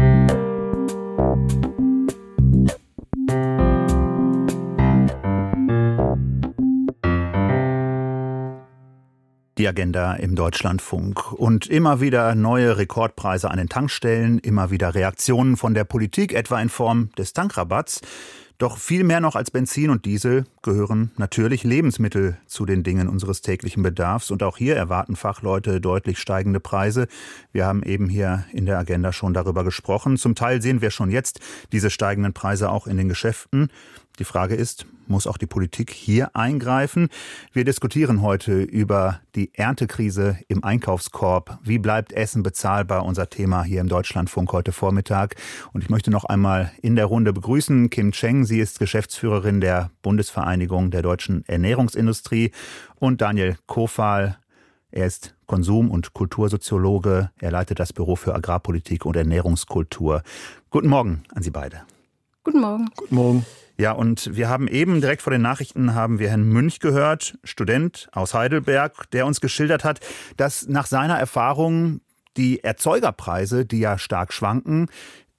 Die Agenda im Deutschlandfunk. Und immer wieder neue Rekordpreise an den Tankstellen, immer wieder Reaktionen von der Politik, etwa in Form des Tankrabatts. Doch viel mehr noch als Benzin und Diesel gehören natürlich Lebensmittel zu den Dingen unseres täglichen Bedarfs. Und auch hier erwarten Fachleute deutlich steigende Preise. Wir haben eben hier in der Agenda schon darüber gesprochen. Zum Teil sehen wir schon jetzt diese steigenden Preise auch in den Geschäften. Die Frage ist, muss auch die Politik hier eingreifen? Wir diskutieren heute über die Erntekrise im Einkaufskorb. Wie bleibt Essen bezahlbar? Unser Thema hier im Deutschlandfunk heute Vormittag. Und ich möchte noch einmal in der Runde begrüßen Kim Cheng. Sie ist Geschäftsführerin der Bundesvereinigung der deutschen Ernährungsindustrie. Und Daniel Kofal. Er ist Konsum- und Kultursoziologe. Er leitet das Büro für Agrarpolitik und Ernährungskultur. Guten Morgen an Sie beide. Guten Morgen. Guten Morgen. Ja, und wir haben eben direkt vor den Nachrichten haben wir Herrn Münch gehört, Student aus Heidelberg, der uns geschildert hat, dass nach seiner Erfahrung die Erzeugerpreise, die ja stark schwanken,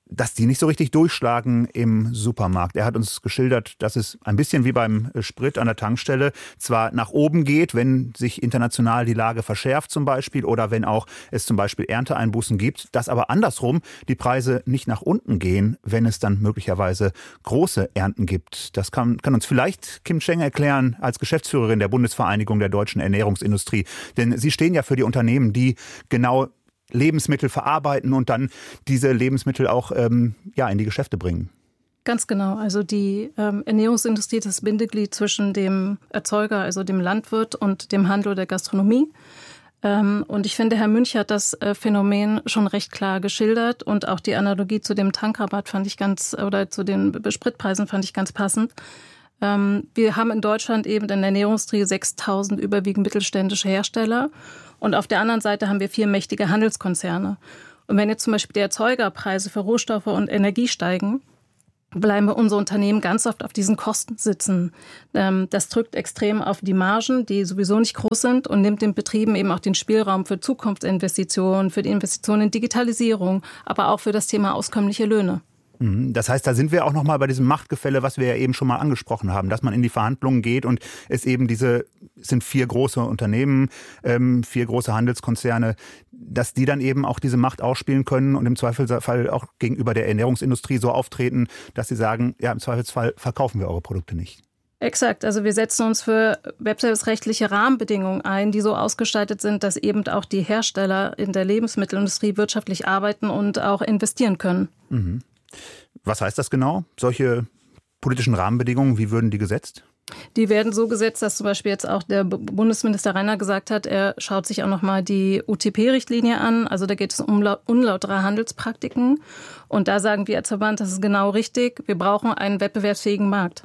dass die nicht so richtig durchschlagen im Supermarkt. Er hat uns geschildert, dass es ein bisschen wie beim Sprit an der Tankstelle zwar nach oben geht, wenn sich international die Lage verschärft zum Beispiel oder wenn auch es zum Beispiel Ernteeinbußen gibt, dass aber andersrum die Preise nicht nach unten gehen, wenn es dann möglicherweise große Ernten gibt. Das kann, kann uns vielleicht Kim Cheng erklären als Geschäftsführerin der Bundesvereinigung der deutschen Ernährungsindustrie. Denn Sie stehen ja für die Unternehmen, die genau Lebensmittel verarbeiten und dann diese Lebensmittel auch ähm, ja, in die Geschäfte bringen. Ganz genau. Also die ähm, Ernährungsindustrie ist das Bindeglied zwischen dem Erzeuger, also dem Landwirt, und dem Handel der Gastronomie. Ähm, und ich finde, Herr Münch hat das äh, Phänomen schon recht klar geschildert und auch die Analogie zu dem Tankrabatt fand ich ganz, oder zu den Spritpreisen fand ich ganz passend. Ähm, wir haben in Deutschland eben in der Ernährungsindustrie sechstausend überwiegend mittelständische Hersteller. Und auf der anderen Seite haben wir vier mächtige Handelskonzerne. Und wenn jetzt zum Beispiel die Erzeugerpreise für Rohstoffe und Energie steigen, bleiben unsere Unternehmen ganz oft auf diesen Kosten sitzen. Das drückt extrem auf die Margen, die sowieso nicht groß sind, und nimmt den Betrieben eben auch den Spielraum für Zukunftsinvestitionen, für die Investitionen in Digitalisierung, aber auch für das Thema auskömmliche Löhne. Das heißt, da sind wir auch noch mal bei diesem Machtgefälle, was wir ja eben schon mal angesprochen haben, dass man in die Verhandlungen geht und es eben diese, es sind vier große Unternehmen, ähm, vier große Handelskonzerne, dass die dann eben auch diese Macht ausspielen können und im Zweifelsfall auch gegenüber der Ernährungsindustrie so auftreten, dass sie sagen, ja, im Zweifelsfall verkaufen wir eure Produkte nicht. Exakt, also wir setzen uns für wettbewerbsrechtliche Rahmenbedingungen ein, die so ausgestaltet sind, dass eben auch die Hersteller in der Lebensmittelindustrie wirtschaftlich arbeiten und auch investieren können. Mhm. Was heißt das genau? Solche politischen Rahmenbedingungen, wie würden die gesetzt? Die werden so gesetzt, dass zum Beispiel jetzt auch der Bundesminister Reiner gesagt hat, er schaut sich auch nochmal die U T P-Richtlinie an. Also da geht es um unlautere Handelspraktiken. Und da sagen wir als Verband, das ist genau richtig. Wir brauchen einen wettbewerbsfähigen Markt.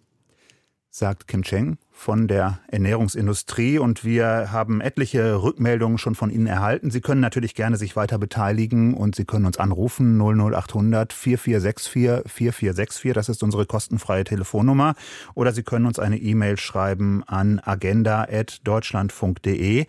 Sagt Kim Cheng von der Ernährungsindustrie, und wir haben etliche Rückmeldungen schon von Ihnen erhalten. Sie können natürlich gerne sich weiter beteiligen und Sie können uns anrufen null null achthundert vier vier sechs vier vier vier sechs vier. Das ist unsere kostenfreie Telefonnummer. Oder Sie können uns eine E-Mail schreiben an agenda at deutschlandfunk punkt de.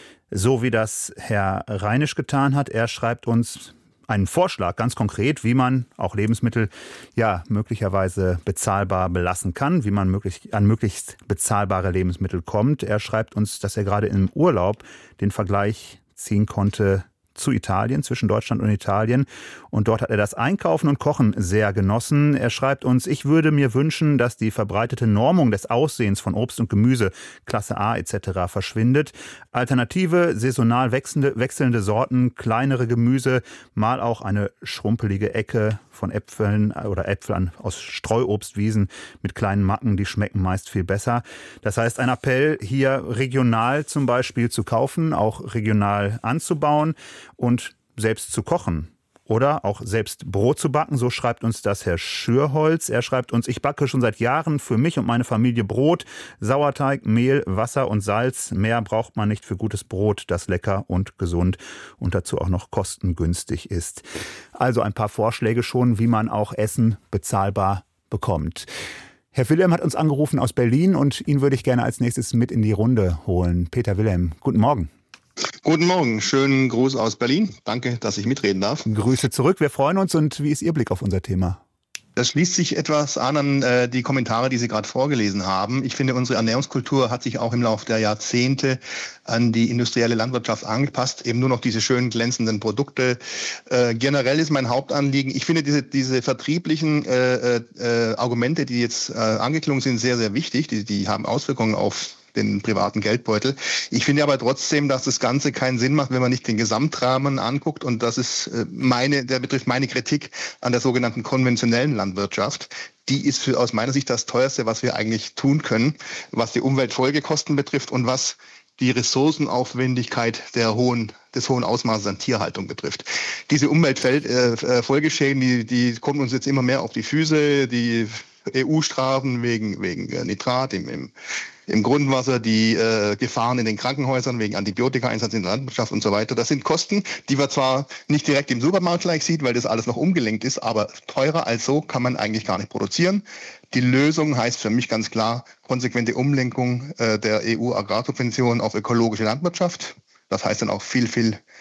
So wie das Herr Reinisch getan hat. Er schreibt uns einen Vorschlag, ganz konkret, wie man auch Lebensmittel ja möglicherweise bezahlbar belassen kann, wie man möglich, an möglichst bezahlbare Lebensmittel kommt. Er schreibt uns, dass er gerade im Urlaub den Vergleich ziehen konnte zu Italien, zwischen Deutschland und Italien. Und dort hat er das Einkaufen und Kochen sehr genossen. Er schreibt uns, ich würde mir wünschen, dass die verbreitete Normung des Aussehens von Obst und Gemüse, Klasse A et cetera verschwindet. Alternative, saisonal wechselnde, wechselnde Sorten, kleinere Gemüse, mal auch eine schrumpelige Ecke von Äpfeln oder Äpfeln aus Streuobstwiesen mit kleinen Macken, die schmecken meist viel besser. Das heißt, ein Appell, hier regional zum Beispiel zu kaufen, auch regional anzubauen und selbst zu kochen. Oder auch selbst Brot zu backen, so schreibt uns das Herr Schürholz. Er schreibt uns, ich backe schon seit Jahren für mich und meine Familie Brot, Sauerteig, Mehl, Wasser und Salz. Mehr braucht man nicht für gutes Brot, das lecker und gesund und dazu auch noch kostengünstig ist. Also ein paar Vorschläge schon, wie man auch Essen bezahlbar bekommt. Herr Wilhelm hat uns angerufen aus Berlin und ihn würde ich gerne als nächstes mit in die Runde holen. Peter Wilhelm, guten Morgen. Guten Morgen, schönen Gruß aus Berlin. Danke, dass ich mitreden darf. Grüße zurück, wir freuen uns. Und wie ist Ihr Blick auf unser Thema? Das schließt sich etwas an an äh, die Kommentare, die Sie gerade vorgelesen haben. Ich finde, unsere Ernährungskultur hat sich auch im Laufe der Jahrzehnte an die industrielle Landwirtschaft angepasst. Eben nur noch diese schönen glänzenden Produkte. Äh, generell ist mein Hauptanliegen, ich finde diese, diese vertrieblichen äh, äh, Argumente, die jetzt äh, angeklungen sind, sehr, sehr wichtig. Die, die haben Auswirkungen auf den privaten Geldbeutel. Ich finde aber trotzdem, dass das Ganze keinen Sinn macht, wenn man nicht den Gesamtrahmen anguckt. Und das ist meine, der betrifft meine Kritik an der sogenannten konventionellen Landwirtschaft. Die ist für, aus meiner Sicht das teuerste, was wir eigentlich tun können, was die Umweltfolgekosten betrifft und was die Ressourcenaufwendigkeit der hohen, des hohen Ausmaßes an Tierhaltung betrifft. Diese Umweltfolgeschäden, äh, die, die kommen uns jetzt immer mehr auf die Füße. Die E U-Strafen wegen, wegen Nitrat im, im im Grundwasser, die äh, Gefahren in den Krankenhäusern wegen Antibiotika-Einsatz in der Landwirtschaft und so weiter. Das sind Kosten, die man zwar nicht direkt im Supermarkt gleich sieht, weil das alles noch umgelenkt ist, aber teurer als so kann man eigentlich gar nicht produzieren. Die Lösung heißt für mich ganz klar konsequente Umlenkung äh, der E U-Agrarsubventionen auf ökologische Landwirtschaft. Das heißt dann auch viel, viel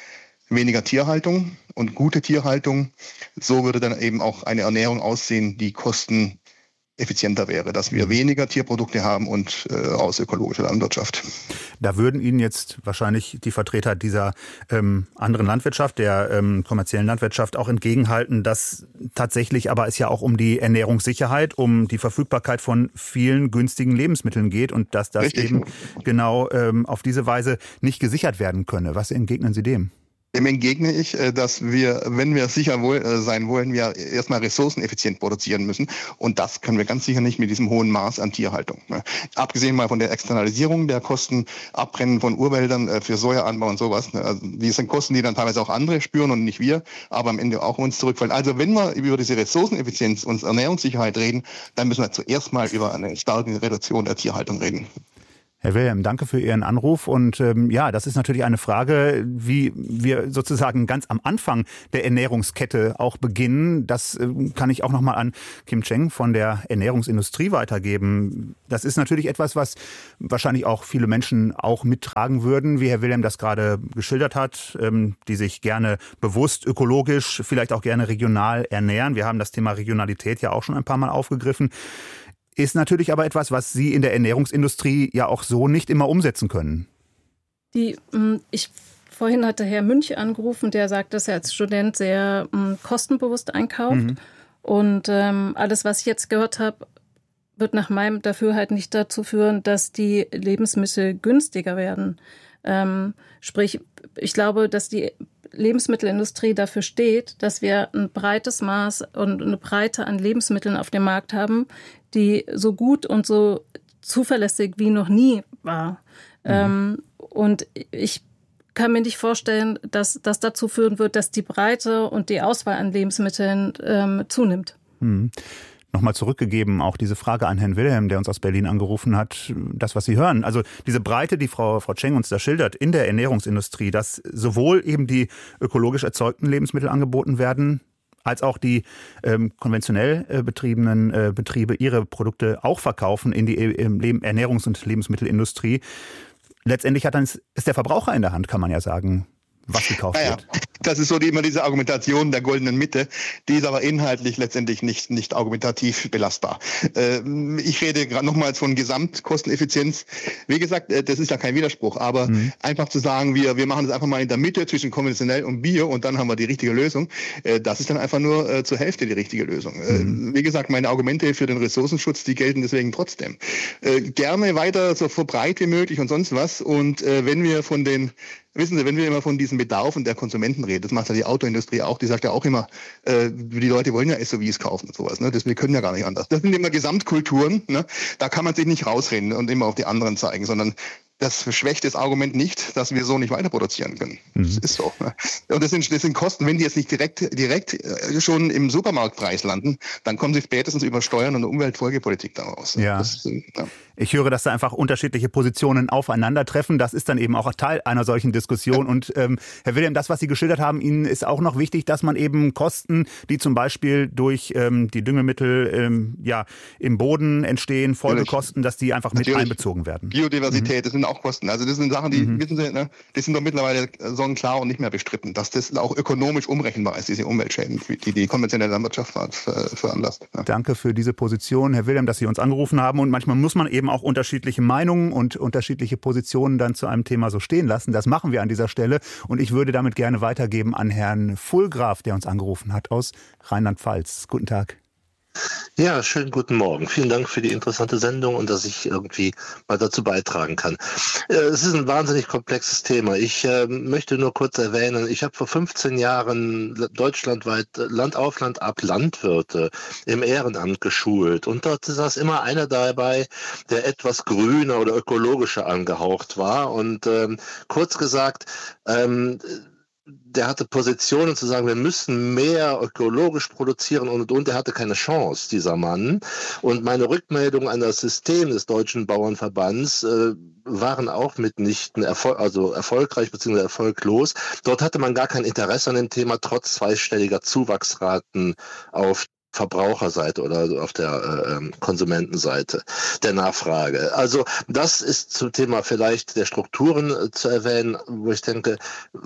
weniger Tierhaltung und gute Tierhaltung. So würde dann eben auch eine Ernährung aussehen, die kosteneffizienter wäre, dass wir weniger Tierprodukte haben und äh, aus ökologischer Landwirtschaft. Da würden Ihnen jetzt wahrscheinlich die Vertreter dieser ähm, anderen Landwirtschaft, der ähm, kommerziellen Landwirtschaft auch entgegenhalten, dass tatsächlich aber es ja auch um die Ernährungssicherheit, um die Verfügbarkeit von vielen günstigen Lebensmitteln geht und dass das Richtig. eben genau ähm, auf diese Weise nicht gesichert werden könne. Was entgegnen Sie dem? Dem entgegne ich, dass wir, wenn wir sicher sein wollen, wir erstmal ressourceneffizient produzieren müssen. Und das können wir ganz sicher nicht mit diesem hohen Maß an Tierhaltung. Abgesehen mal von der Externalisierung der Kosten, Abbrennen von Urwäldern für Sojaanbau und sowas. Also die sind Kosten, die dann teilweise auch andere spüren und nicht wir, aber am Ende auch uns zurückfallen. Also wenn wir über diese Ressourceneffizienz und Ernährungssicherheit reden, dann müssen wir zuerst mal über eine starke Reduktion der Tierhaltung reden. Herr Wilhelm, danke für Ihren Anruf. Und ähm, ja, das ist natürlich eine Frage, wie wir sozusagen ganz am Anfang der Ernährungskette auch beginnen. Das äh, kann ich auch nochmal an Kim Cheng von der Ernährungsindustrie weitergeben. Das ist natürlich etwas, was wahrscheinlich auch viele Menschen auch mittragen würden, wie Herr Wilhelm das gerade geschildert hat, ähm, die sich gerne bewusst, ökologisch, vielleicht auch gerne regional ernähren. Wir haben das Thema Regionalität ja auch schon ein paar Mal aufgegriffen. Ist natürlich aber etwas, was Sie in der Ernährungsindustrie ja auch so nicht immer umsetzen können. Die, ich, vorhin hatte Herr Münch angerufen, der sagt, dass er als Student sehr um, kostenbewusst einkauft. Mhm. Und ähm, alles, was ich jetzt gehört habe, wird nach meinem Dafürhalten nicht dazu führen, dass die Lebensmittel günstiger werden. Ähm, sprich, ich glaube, dass die Lebensmittelindustrie dafür steht, dass wir ein breites Maß und eine Breite an Lebensmitteln auf dem Markt haben, die so gut und so zuverlässig wie noch nie war. Mhm. Ähm, und ich kann mir nicht vorstellen, dass das dazu führen wird, dass die Breite und die Auswahl an Lebensmitteln ähm, zunimmt. Mhm. Nochmal zurückgegeben, auch diese Frage an Herrn Wilhelm, der uns aus Berlin angerufen hat, das, was Sie hören. Also diese Breite, die Frau, Frau Cheng uns da schildert, in der Ernährungsindustrie, dass sowohl eben die ökologisch erzeugten Lebensmittel angeboten werden, als auch die ähm, konventionell äh, betriebenen äh, Betriebe ihre Produkte auch verkaufen in die äh, Ernährungs- und Lebensmittelindustrie. Letztendlich hat dann ist der Verbraucher in der Hand, kann man ja sagen, was gekauft naja, wird. Das ist so die, immer diese Argumentation der goldenen Mitte, die ist aber inhaltlich letztendlich nicht, nicht argumentativ belastbar. Äh, ich rede gerade nochmals von Gesamtkosteneffizienz. Wie gesagt, äh, das ist ja kein Widerspruch, aber mhm. einfach zu sagen, wir, wir machen das einfach mal in der Mitte zwischen konventionell und Bio und dann haben wir die richtige Lösung, äh, das ist dann einfach nur äh, zur Hälfte die richtige Lösung. Mhm. Äh, wie gesagt, meine Argumente für den Ressourcenschutz, die gelten deswegen trotzdem. Äh, gerne weiter so breit wie möglich und sonst was und äh, wenn wir von den Wissen Sie, wenn wir immer von diesen Bedarfen der Konsumenten reden, das macht ja die Autoindustrie auch, die sagt ja auch immer, äh, die Leute wollen ja S U Vs kaufen und sowas, ne? Das, wir können ja gar nicht anders. Das sind immer Gesamtkulturen, ne? Da kann man sich nicht rausreden und immer auf die anderen zeigen, sondern das schwächt das Argument nicht, dass wir so nicht weiter produzieren können. Mhm. Das ist so. Ne? Und das sind, das sind Kosten, wenn die jetzt nicht direkt, direkt schon im Supermarktpreis landen, dann kommen sie spätestens über Steuern und Umweltfolgepolitik daraus. Ja. Das, ja. Ich höre, dass da einfach unterschiedliche Positionen aufeinandertreffen. Das ist dann eben auch Teil einer solchen Diskussion. Ja. Und ähm, Herr Wilhelm, das, was Sie geschildert haben, Ihnen ist auch noch wichtig, dass man eben Kosten, die zum Beispiel durch ähm, die Düngemittel ähm, ja, im Boden entstehen, Folgekosten, dass die einfach mit Natürlich. einbezogen werden. Biodiversität, mhm. das sind auch Kosten. Also das sind Sachen, die, mhm. wissen Sie, ne, die sind doch mittlerweile sonnenklar und nicht mehr bestritten, dass das auch ökonomisch umrechenbar ist, diese Umweltschäden, die die konventionelle Landwirtschaft veranlasst. Ja. Danke für diese Position, Herr Wilhelm, dass Sie uns angerufen haben. Und manchmal muss man eben auch unterschiedliche Meinungen und unterschiedliche Positionen dann zu einem Thema so stehen lassen. Das machen wir an dieser Stelle. Und ich würde damit gerne weitergeben an Herrn Fulgraf, der uns angerufen hat aus Rheinland-Pfalz. Guten Tag. Ja, schönen guten Morgen. Vielen Dank für die interessante Sendung und dass ich irgendwie mal dazu beitragen kann. Es ist ein wahnsinnig komplexes Thema. Ich äh, möchte nur kurz erwähnen, ich habe vor fünfzehn Jahren deutschlandweit Land auf Land ab Landwirte im Ehrenamt geschult und dort saß immer einer dabei, der etwas grüner oder ökologischer angehaucht war und ähm, kurz gesagt, ähm, der hatte Positionen zu sagen, wir müssen mehr ökologisch produzieren und, und er hatte keine Chance, dieser Mann. Und meine Rückmeldung an das System des Deutschen Bauernverbands äh, waren auch mitnichten erfol- also erfolgreich bzw. erfolglos. Dort hatte man gar kein Interesse an dem Thema, trotz zweistelliger Zuwachsraten auf Verbraucherseite oder auf der äh, Konsumentenseite der Nachfrage. Also das ist zum Thema vielleicht der Strukturen äh, zu erwähnen, wo ich denke,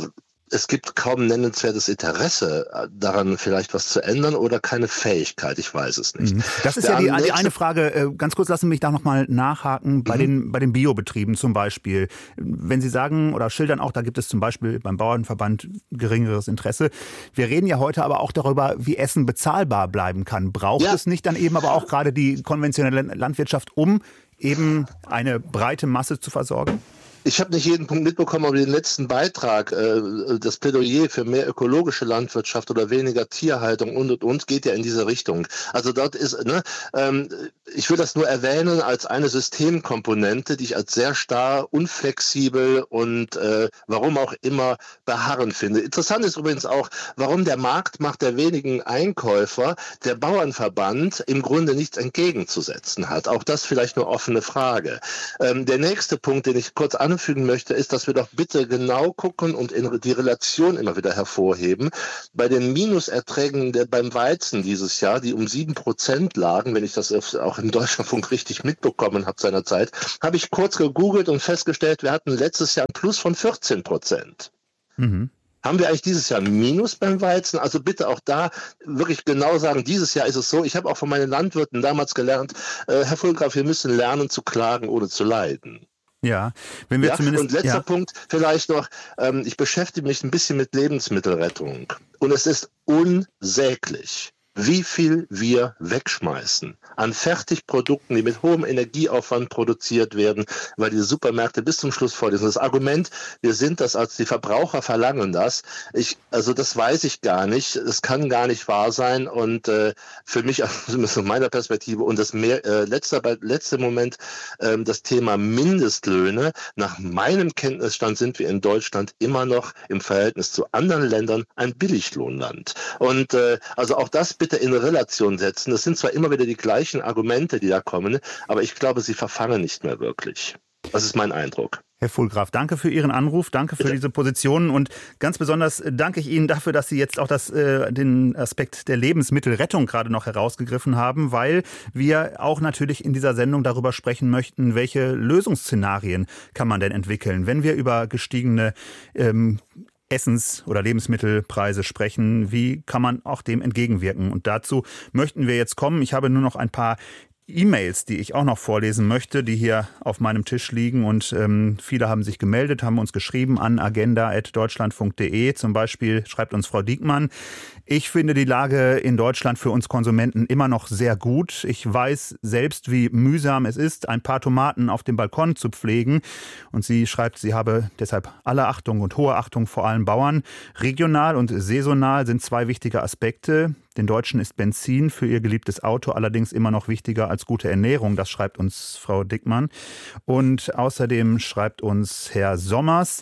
es gibt kaum nennenswertes Interesse daran, vielleicht was zu ändern oder keine Fähigkeit. Ich weiß es nicht. Das ist ja die, die eine Frage. Ganz kurz, lassen Sie mich da nochmal nachhaken. Bei, mhm. den, bei den Biobetrieben zum Beispiel. Wenn Sie sagen oder schildern auch, da gibt es zum Beispiel beim Bauernverband geringeres Interesse. Wir reden ja heute aber auch darüber, wie Essen bezahlbar bleiben kann. Braucht ja. es nicht dann eben aber auch gerade die konventionelle Landwirtschaft, um eben eine breite Masse zu versorgen? Ich habe nicht jeden Punkt mitbekommen, aber den letzten Beitrag, äh, das Plädoyer für mehr ökologische Landwirtschaft oder weniger Tierhaltung und und und geht ja in diese Richtung. Also dort ist, ne, ähm, ich will das nur erwähnen als eine Systemkomponente, die ich als sehr starr, unflexibel und äh, warum auch immer beharren finde. Interessant ist übrigens auch, warum der Marktmacht der wenigen Einkäufer der Bauernverband im Grunde nichts entgegenzusetzen hat. Auch das vielleicht nur offene Frage. Ähm, der nächste Punkt, den ich kurz anfügen möchte, ist, dass wir doch bitte genau gucken und in die Relation immer wieder hervorheben. Bei den Minuserträgen der, beim Weizen dieses Jahr, die um sieben Prozent lagen, wenn ich das auch im Deutschlandfunk richtig mitbekommen habe seinerzeit, habe ich kurz gegoogelt und festgestellt, wir hatten letztes Jahr ein Plus von vierzehn Prozent. Mhm. Haben wir eigentlich dieses Jahr ein Minus beim Weizen? Also bitte auch da wirklich genau sagen, dieses Jahr ist es so. Ich habe auch von meinen Landwirten damals gelernt, äh, Herr Vollgraf, wir müssen lernen zu klagen ohne zu leiden. Ja, wenn wir ja, zumindest. Und letzter ja. Punkt vielleicht noch, ähm, ich beschäftige mich ein bisschen mit Lebensmittelrettung und es ist unsäglich, wie viel wir wegschmeißen an Fertigprodukten, die mit hohem Energieaufwand produziert werden, weil die Supermärkte bis zum Schluss voll sind. Das Argument, wir sind das, als die Verbraucher verlangen das, ich, also das weiß ich gar nicht, es kann gar nicht wahr sein und äh, für mich, zumindest aus meiner Perspektive, und das mehr, äh, letzter, letzte Moment, äh, das Thema Mindestlöhne, nach meinem Kenntnisstand sind wir in Deutschland immer noch im Verhältnis zu anderen Ländern ein Billiglohnland. Und äh, also auch das bitte in Relation setzen. Das sind zwar immer wieder die gleichen Argumente, die da kommen, aber ich glaube, sie verfangen nicht mehr wirklich. Das ist mein Eindruck. Herr Vollgraf, danke für Ihren Anruf, danke für Bitte. diese Positionen und ganz besonders danke ich Ihnen dafür, dass Sie jetzt auch das, äh, den Aspekt der Lebensmittelrettung gerade noch herausgegriffen haben, weil wir auch natürlich in dieser Sendung darüber sprechen möchten, welche Lösungsszenarien kann man denn entwickeln, wenn wir über gestiegene ähm, Essens- oder Lebensmittelpreise sprechen. Wie kann man auch dem entgegenwirken? Und dazu möchten wir jetzt kommen. Ich habe nur noch ein paar E-Mails, die ich auch noch vorlesen möchte, die hier auf meinem Tisch liegen. Und ähm, viele haben sich gemeldet, haben uns geschrieben an agenda at deutschlandfunk punkt de. Zum Beispiel schreibt uns Frau Diekmann: Ich finde die Lage in Deutschland für uns Konsumenten immer noch sehr gut. Ich weiß selbst, wie mühsam es ist, ein paar Tomaten auf dem Balkon zu pflegen. Und sie schreibt, sie habe deshalb alle Achtung und hohe Achtung vor allen Bauern. Regional und saisonal sind zwei wichtige Aspekte. Den Deutschen ist Benzin für ihr geliebtes Auto allerdings immer noch wichtiger als gute Ernährung. Das schreibt uns Frau Dickmann. Und außerdem schreibt uns Herr Sommers,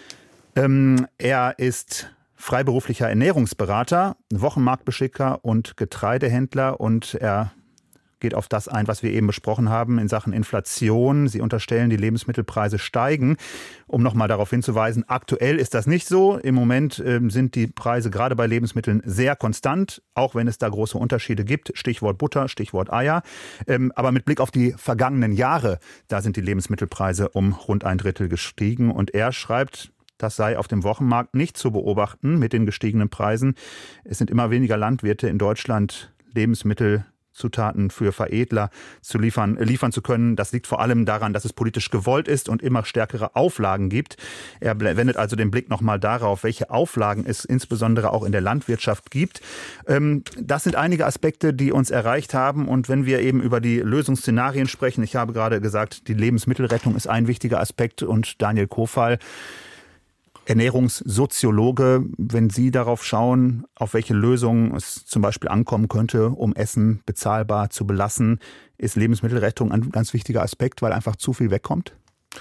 ähm, er ist freiberuflicher Ernährungsberater, Wochenmarktbeschicker und Getreidehändler und er geht auf das ein, was wir eben besprochen haben in Sachen Inflation. Sie unterstellen, die Lebensmittelpreise steigen. Um nochmal darauf hinzuweisen, aktuell ist das nicht so. Im Moment ähm, sind die Preise gerade bei Lebensmitteln sehr konstant, auch wenn es da große Unterschiede gibt. Stichwort Butter, Stichwort Eier. Ähm, aber mit Blick auf die vergangenen Jahre, da sind die Lebensmittelpreise um rund ein Drittel gestiegen. Und er schreibt, das sei auf dem Wochenmarkt nicht zu beobachten mit den gestiegenen Preisen. Es sind immer weniger Landwirte in Deutschland, Lebensmittel Zutaten für Veredler zu liefern, liefern zu können. Das liegt vor allem daran, dass es politisch gewollt ist und immer stärkere Auflagen gibt. Er wendet also den Blick nochmal darauf, welche Auflagen es insbesondere auch in der Landwirtschaft gibt. Das sind einige Aspekte, die uns erreicht haben. Und wenn wir eben über die Lösungsszenarien sprechen, ich habe gerade gesagt, die Lebensmittelrettung ist ein wichtiger Aspekt und Daniel Kofal, Ernährungssoziologe, wenn Sie darauf schauen, auf welche Lösungen es zum Beispiel ankommen könnte, um Essen bezahlbar zu belassen, ist Lebensmittelrettung ein ganz wichtiger Aspekt, weil einfach zu viel wegkommt?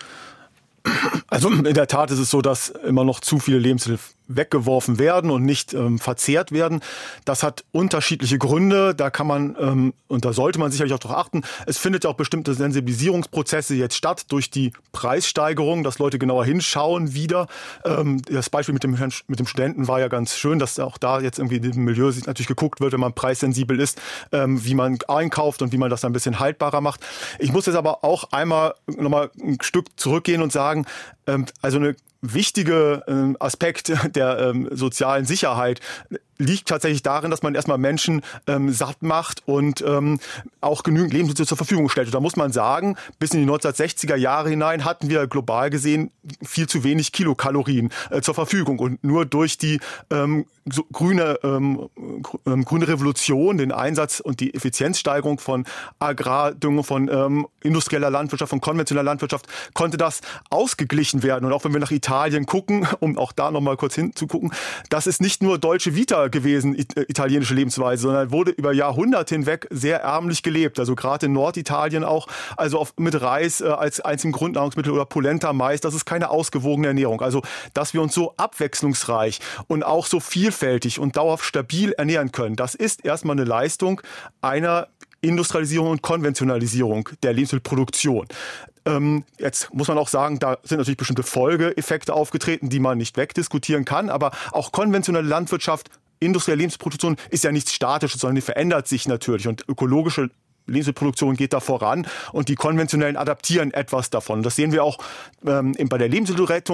Also in der Tat ist es so, dass immer noch zu viele Lebensmittel weggeworfen werden und nicht ähm, verzehrt werden. Das hat unterschiedliche Gründe. Da kann man, ähm, und da sollte man sicherlich auch darauf achten, es findet ja auch bestimmte Sensibilisierungsprozesse jetzt statt durch die Preissteigerung, dass Leute genauer hinschauen wieder. Ähm, das Beispiel mit dem, mit dem Studenten war ja ganz schön, dass auch da jetzt irgendwie im Milieu natürlich geguckt wird, wenn man preissensibel ist, ähm, wie man einkauft und wie man das ein bisschen haltbarer macht. Ich muss jetzt aber auch einmal nochmal ein Stück zurückgehen und sagen, ähm, also eine wichtige äh, Aspekt der ähm, sozialen Sicherheit liegt tatsächlich darin, dass man erstmal Menschen ähm, satt macht und ähm, auch genügend Lebensmittel zur Verfügung stellt. Und da muss man sagen, bis in die neunzehnhundertsechziger Jahre hinein hatten wir global gesehen viel zu wenig Kilokalorien äh, zur Verfügung. Und nur durch die ähm, so grüne, ähm, gr- grüne Revolution, den Einsatz und die Effizienzsteigerung von Agrardüngung, von ähm, industrieller Landwirtschaft, von konventioneller Landwirtschaft, konnte das ausgeglichen werden. Und auch wenn wir nach Italien gucken, um auch da nochmal kurz hinzugucken, das ist nicht nur deutsche Vita gewesen, italienische Lebensweise, sondern wurde über Jahrhunderte hinweg sehr ärmlich gelebt. Also gerade in Norditalien auch, also auf, mit Reis äh, als einzigen Grundnahrungsmittel oder Polenta, Mais, das ist keine ausgewogene Ernährung. Also, dass wir uns so abwechslungsreich und auch so vielfältig und dauerhaft stabil ernähren können, das ist erstmal eine Leistung einer Industrialisierung und Konventionalisierung der Lebensmittelproduktion. Ähm, jetzt muss man auch sagen, da sind natürlich bestimmte Folgeeffekte aufgetreten, die man nicht wegdiskutieren kann, aber auch konventionelle Landwirtschaft, industrielle Lebensmittelproduktion ist ja nichts Statisches, sondern die verändert sich natürlich und ökologische Lebensmittelproduktion geht da voran und die konventionellen adaptieren etwas davon. Das sehen wir auch ähm, bei der Lebensmittelrettung.